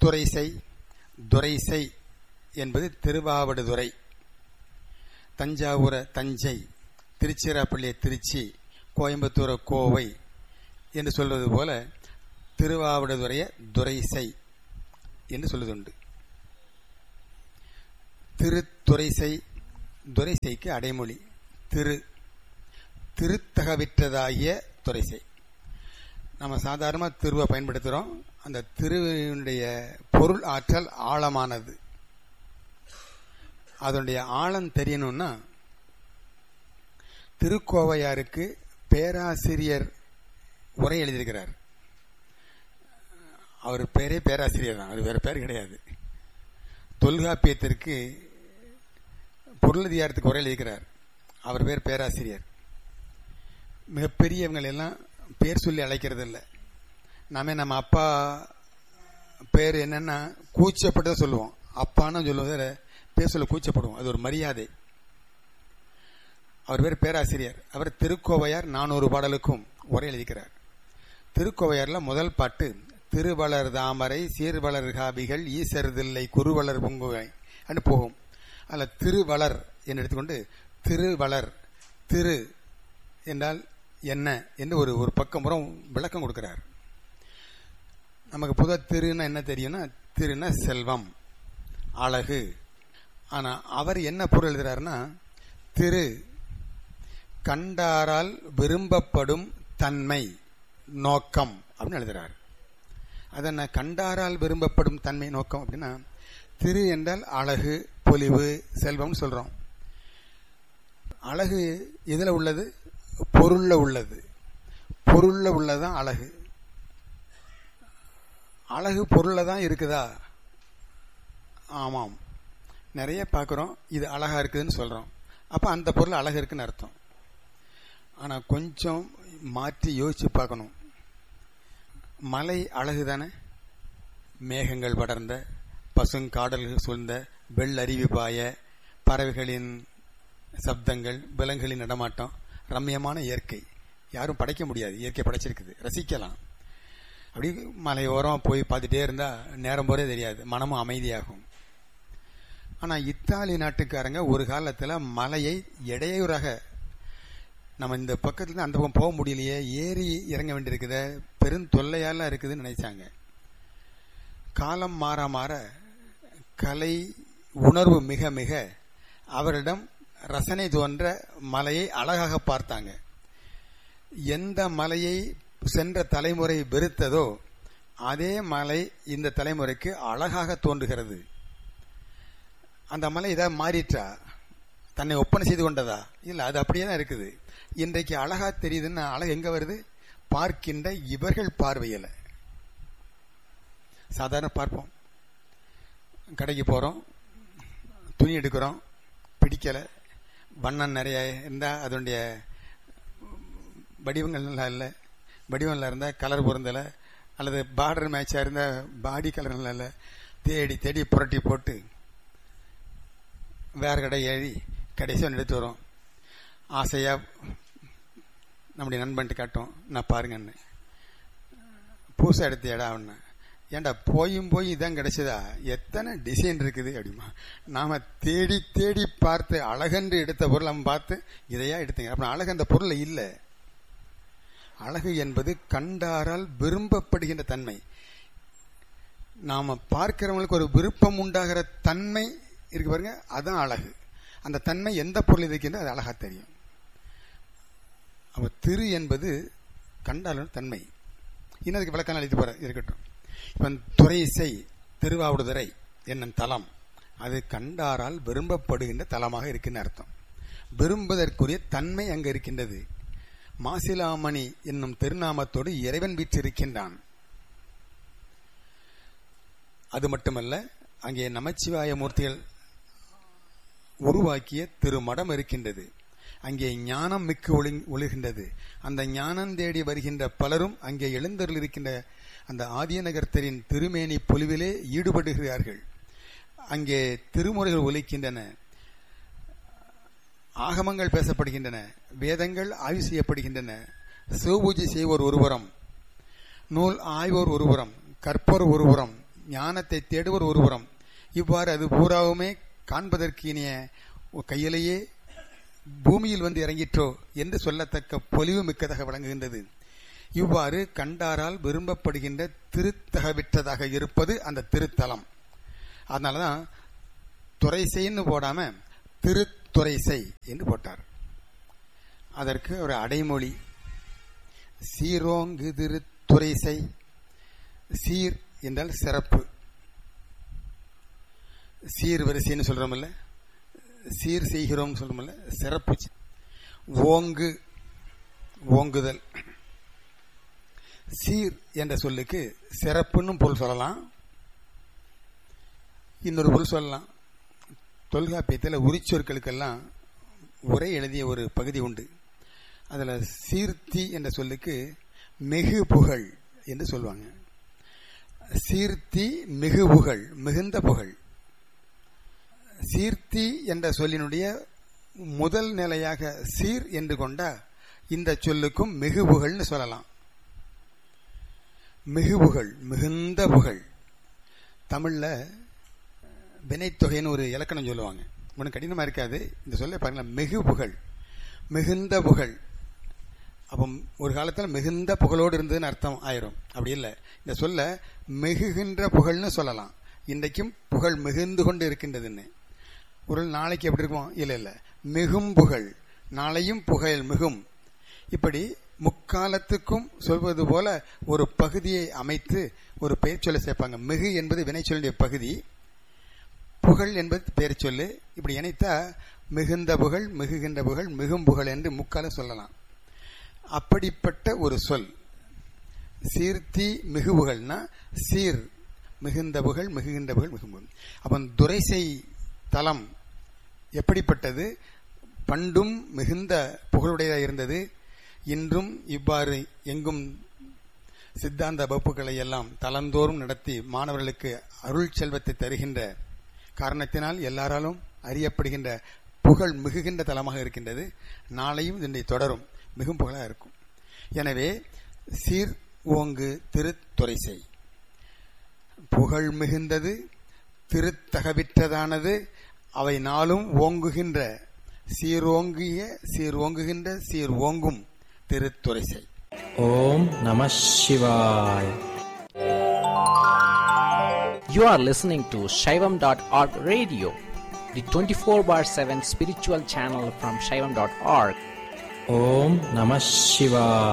துரைசை என்பது திருவாவடுதுறை, தஞ்சாவூர தஞ்சை, திருச்சிராப்பள்ளிய திருச்சி, கோயம்புத்தூர கோவை என்று சொல்வது போல திருவாவடுதுறைய துரைசை என்று சொல்லுதுண்டு. திருத்துரைசை, துரைசைக்கு அடைமொழி திருத்தகவிற்றதாகிய துரைசை. நம்ம சாதாரணமாக திருவை பயன்படுத்துகிறோம். அந்த திருவினுடைய பொருள் ஆற்றல் ஆழமானது. அதனுடைய ஆழம் தெரியணும்னா திருக்கோவையாருக்கு பேராசிரியர் உரை எழுதியிருக்கிறார். அவர் பேரே பேராசிரியர் தான், அது வேற பேர் கிடையாது. தொல்காப்பியத்திற்கு பொருளதிகாரத்துக்கு உரை எழுதியிருக்கிறார். அவர் பேர் பேராசிரியர். மிகப்பெரியவங்க எல்லாம் பேர் சொல்லி அழைக்கிறது இல்லை. நம்ம அப்பா பேர் என்னன்னா கூச்சப்பட்டு சொல்லுவோம். அப்பான்னு சொல்லுவத பேர் சொல்ல கூச்சப்படுவோம். அது ஒரு மரியாதை. அவர் பேர் பேராசிரியர். அவர் திருக்கோவையார் 400 பாடலுக்கும் உரை எழுதிக்கிறார். திருக்கோவையார்ல முதல் பாட்டு திருவளர் தாமரை சீர்வளர் காபிகள் ஈசருதில்லை குருவளர் பொங்குவை அப்படின்னு போகும். அதில் திருவளர் என்று எடுத்துக்கொண்டு திருவளர் திரு என்றால் என்ன என்று ஒரு பக்கம் புறம் விளக்கம் கொடுக்கிறார். நமக்கு புத திருன்னா என்ன தெரியும்னா, திருன்னா செல்வம், அழகு. ஆனா அவர் என்ன பொருள் எழுதுறாருன்னா, திரு கண்டாரால் விரும்பப்படும் தன்மை நோக்கம் அப்படின்னு எழுதுறாரு. அதென்ன கண்டாரால் விரும்பப்படும் தன்மை நோக்கம் அப்படின்னா, திரு என்றால் அழகு, பொலிவு, செல்வம் சொல்றோம். அழகு எதுல உள்ளது? பொருள்ல உள்ளது. பொருள்ல உள்ளதான் அழகு. அழகு பொருள்ல தான் இருக்குதா? ஆமாம், நிறைய பார்க்கிறோம். இது அழகா இருக்குதுன்னு சொல்றோம். அப்ப அந்த பொருள் அழகு இருக்குன்னு அர்த்தம். ஆனா கொஞ்சம் மாற்றி யோசிச்சு பார்க்கணும். மலை அழகு தானே? மேகங்கள் படர்ந்த, பசுங்காடல்கள் சூழ்ந்த, வெள்ளருவி பாய, பறவைகளின் சப்தங்கள், விலங்குகளின் நடமாட்டம், ரம்மியமான இயற்கை. யாரும் படைக்க முடியாது. இயற்கை படைச்சிருக்குது, ரசிக்கலாம். அப்படி மலையோரம் போய் பார்த்துட்டே இருந்தா நேரம் போறே தெரியாது, மனமும் அமைதியாகும். ஆனா இத்தாலி நாட்டுக்காரங்க ஒரு காலத்துல மலையை இடையூறாக, நம்ம இந்த பக்கத்துல இருந்து அந்த பக்கம் போக முடியலையே, ஏறி இறங்க வேண்டியிருக்குத, பெருந்தொல்லையாலாம் இருக்குதுன்னு நினைச்சாங்க. காலம் மாற மாற கலை உணர்வு மிக மிக அவரிடம் ரசனை தோன்ற மலையை அழகாக பார்த்தாங்க. எந்த மலையை சென்ற தலைமுறை வெறுத்ததோ அதே மலை இந்த தலைமுறைக்கு அழகாக தோன்றுகிறது. அந்த மலை ஏதாவது மாறிற்றா? தன்னை ஒப்பனை செய்து கொண்டதா? இல்ல, அது அப்படியே தான் இருக்குது. இன்றைக்கு அழகா தெரியுதுன்னா அழகு எங்க வருது? பார்க்கின்ற இவர்கள் பார்வையில. சாதாரண பார்ப்போம், கடைக்கு போறோம், துணி எடுக்கிறோம், பிடிக்கல, வண்ணம் நிறைய இருந்தா அதனுடைய வடிவங்கள் நல்லா இல்லை, வடிவம் நல்லா இருந்தா கலர் பொருந்தலை, அல்லது பார்டர் மேட்சா இருந்தா பாடி கலர் நல்லா இல்லை, தேடி தேடி புரட்டி போட்டு வேற கடை ஏறி கடைசி ஒன்று எடுத்து வரும். ஆசையா நம்முடைய நண்பன்ட்டு காட்டும், நான் பாருங்கன்னு. பூசா எடுத்து இடம் ஒன்று, ஏண்டா போயும் போய் இதான் கிடைச்சதா? எத்தனை டிசைன் இருக்குது அப்படிமா. நாம தேடி தேடி பார்த்து அழகென்று எடுத்த பொருள் நம்ம பார்த்து இதையா எடுத்தீங்க. அப்புறம் அழகு அந்த பொருள் இல்லை. அழகு என்பது கண்டாரால் விரும்பப்படுகின்ற தன்மை. நாம பார்க்கிறவங்களுக்கு ஒரு விருப்பம் உண்டாகிற தன்மை இருக்கு பாருங்க, அதுதான் அழகு. அந்த தன்மை எந்த பொருள் இருக்கின்ற அது அழகா தெரியும். அப்ப திரு என்பது கண்டாலும் தன்மை. இன்னும் அதுக்கு விளக்கம் அளித்து போற இருக்கட்டும். இப்ப துரைசை, திருவாவடுதுறை என்னும் தலம், அது கண்டாரால் விரும்பப்படுகின்ற தலமாக இருக்குன்னு அர்த்தம். விரும்புவதற்குரிய தன்மை அங்கு இருக்கின்றது. மாசிலாமணி என்னும் திருநாமத்தோடு இறைவன் வீற்றிருக்கின்றான். அது மட்டுமல்ல, அங்கே நமச்சிவாய மூர்த்திகள் உருவாக்கிய திருமடம் இருக்கின்றது. அங்கே ஞானம் மிக்கு ஒழுகின்றது. அந்த ஞானம் தேடி வருகின்ற பலரும் அங்கே எழுந்தருள் இருக்கின்ற அந்த ஆதியநகர்த்தரின் திருமேனி பொலிவிலே ஈடுபடுகிறார்கள். அங்கே திருமுறைகள் ஒலிக்கின்றன, ஆகமங்கள் பேசப்படுகின்றன, வேதங்கள் ஆய்வு செய்யப்படுகின்றன. சிவபூஜை செய்வோர் ஒருபுறம், நூல் ஆய்வோர் ஒருபுறம், கற்போர் ஒருபுறம், ஞானத்தை தேடுவோர் ஒருபுறம். இவ்வாறு அது பூராவுமே காண்பதற்கு இனிய கையிலேயே பூமியில் வந்து இறங்கிற்றோ என்று சொல்லத்தக்க பொலிவு மிக்கதாக விளங்குகின்றது. இவ்வாறு கண்டாரால் விரும்பப்படுகின்ற திருத்தகவிற்றதாக இருப்பது அந்த திருத்தலம். அதனாலதான் துறைசைன்னு போடாம திருத்துறைசை என்று போட்டார். அதற்கு ஒரு அடைமொழி சீரோங்கு திருத்துறைசை. சீர் என்றால் சிறப்பு, சீர் வரிசைன்னு சொல்றோம்ல, சீர் செய்கிறோம் சொல்றோம்ல, சிறப்பு. ஓங்கு ஓங்குதல். சீர் என்ற சொல்லுக்கு சிறப்புன்னு பொருள் சொல்லலாம், இன்னொரு பொருள் சொல்லலாம். தொல்காப்பியத்தில் உரிச்சொற்களுக்கெல்லாம் உரை எழுதிய ஒரு பகுதி உண்டு. அதுல சீர்த்தி என்ற சொல்லுக்கு மிகு புகழ் என்று சொல்லுவாங்க. சீர்த்தி மிகு புகழ், மிகுந்த புகழ். சீர்த்தி என்ற சொல்லினுடைய முதல் நிலையாக சீர் என்று கொண்டா இந்த சொல்லுக்கும் மிகு புகழ்னு சொல்லலாம். மிகு புகழ், மிகுந்த புகழ். தமிழ்ல வினைத்தொகைன்னு ஒரு இலக்கணம் சொல்லுவாங்க, ஒன்றும் கடினமா இருக்காது. இந்த சொல்ல பாருங்களேன், மிகு புகழ், மிகுந்த புகழ். அப்போ ஒரு காலத்தில் மிகுந்த புகழோடு இருந்ததுன்னு அர்த்தம் ஆயிரும். அப்படி இல்லை, இந்த சொல்ல மிகுகின்ற புகழ்னு சொல்லலாம். இன்றைக்கும் புகழ் மிகுந்து கொண்டு இருக்கின்றதுன்னு. ஒரு நாளைக்கு எப்படி இருக்கும்? இல்லை இல்லை, மிகும் புகழ், நாளையும் புகழ் மிகும். இப்படி முக்காலத்துக்கும் சொல்வது போல ஒரு பகுதியை அமைத்து ஒரு பெயர் சொல்ல சேர்ப்பாங்க. மிகு என்பது வினைச்சொல்லுடைய பகுதி, புகழ் என்பது பெயர் சொல்லு. இப்படி இணைத்தா மிகுந்த புகழ், மிகுகின்ற புகழ், மிகும் புகழ் என்று முக்கால சொல்லலாம். அப்படிப்பட்ட ஒரு சொல் சீர்த்தி மிகு புகழ்னா சீர், மிகுந்த புகழ், மிகுகின்ற புகழ், மிகும் புகழ். அப்ப துரைசை தலம் எப்படிப்பட்டது? பண்டும் மிகுந்த புகழுடையதாக இருந்தது. இன்றும் இவ்வாறு எங்கும் சித்தாந்த வகுப்புகளை எல்லாம் தலந்தோறும் நடத்தி மாணவர்களுக்கு அருள் செல்வத்தை தருகின்ற காரணத்தினால் எல்லாராலும் அறியப்படுகின்ற புகழ் மிகுகின்ற தலமாக இருக்கின்றது. நாளையும் இதனை தொடரும், மிகும் புகழாக இருக்கும். எனவே சீர் ஓங்கு திருத்துறைசை, புகழ் மிகுந்தது, திருத்தகவிற்றதானது, அவை நாளும் ஓங்குகின்ற சீரோங்கிய சீர் ஓங்குகின்ற சீர் ஓங்கும் திருத்துறைசை. ஓம் நம சிவாய். You are listening to Shaivam.org radio, the 24/7 spiritual channel from Shaivam.org. Om Namah Shivaya.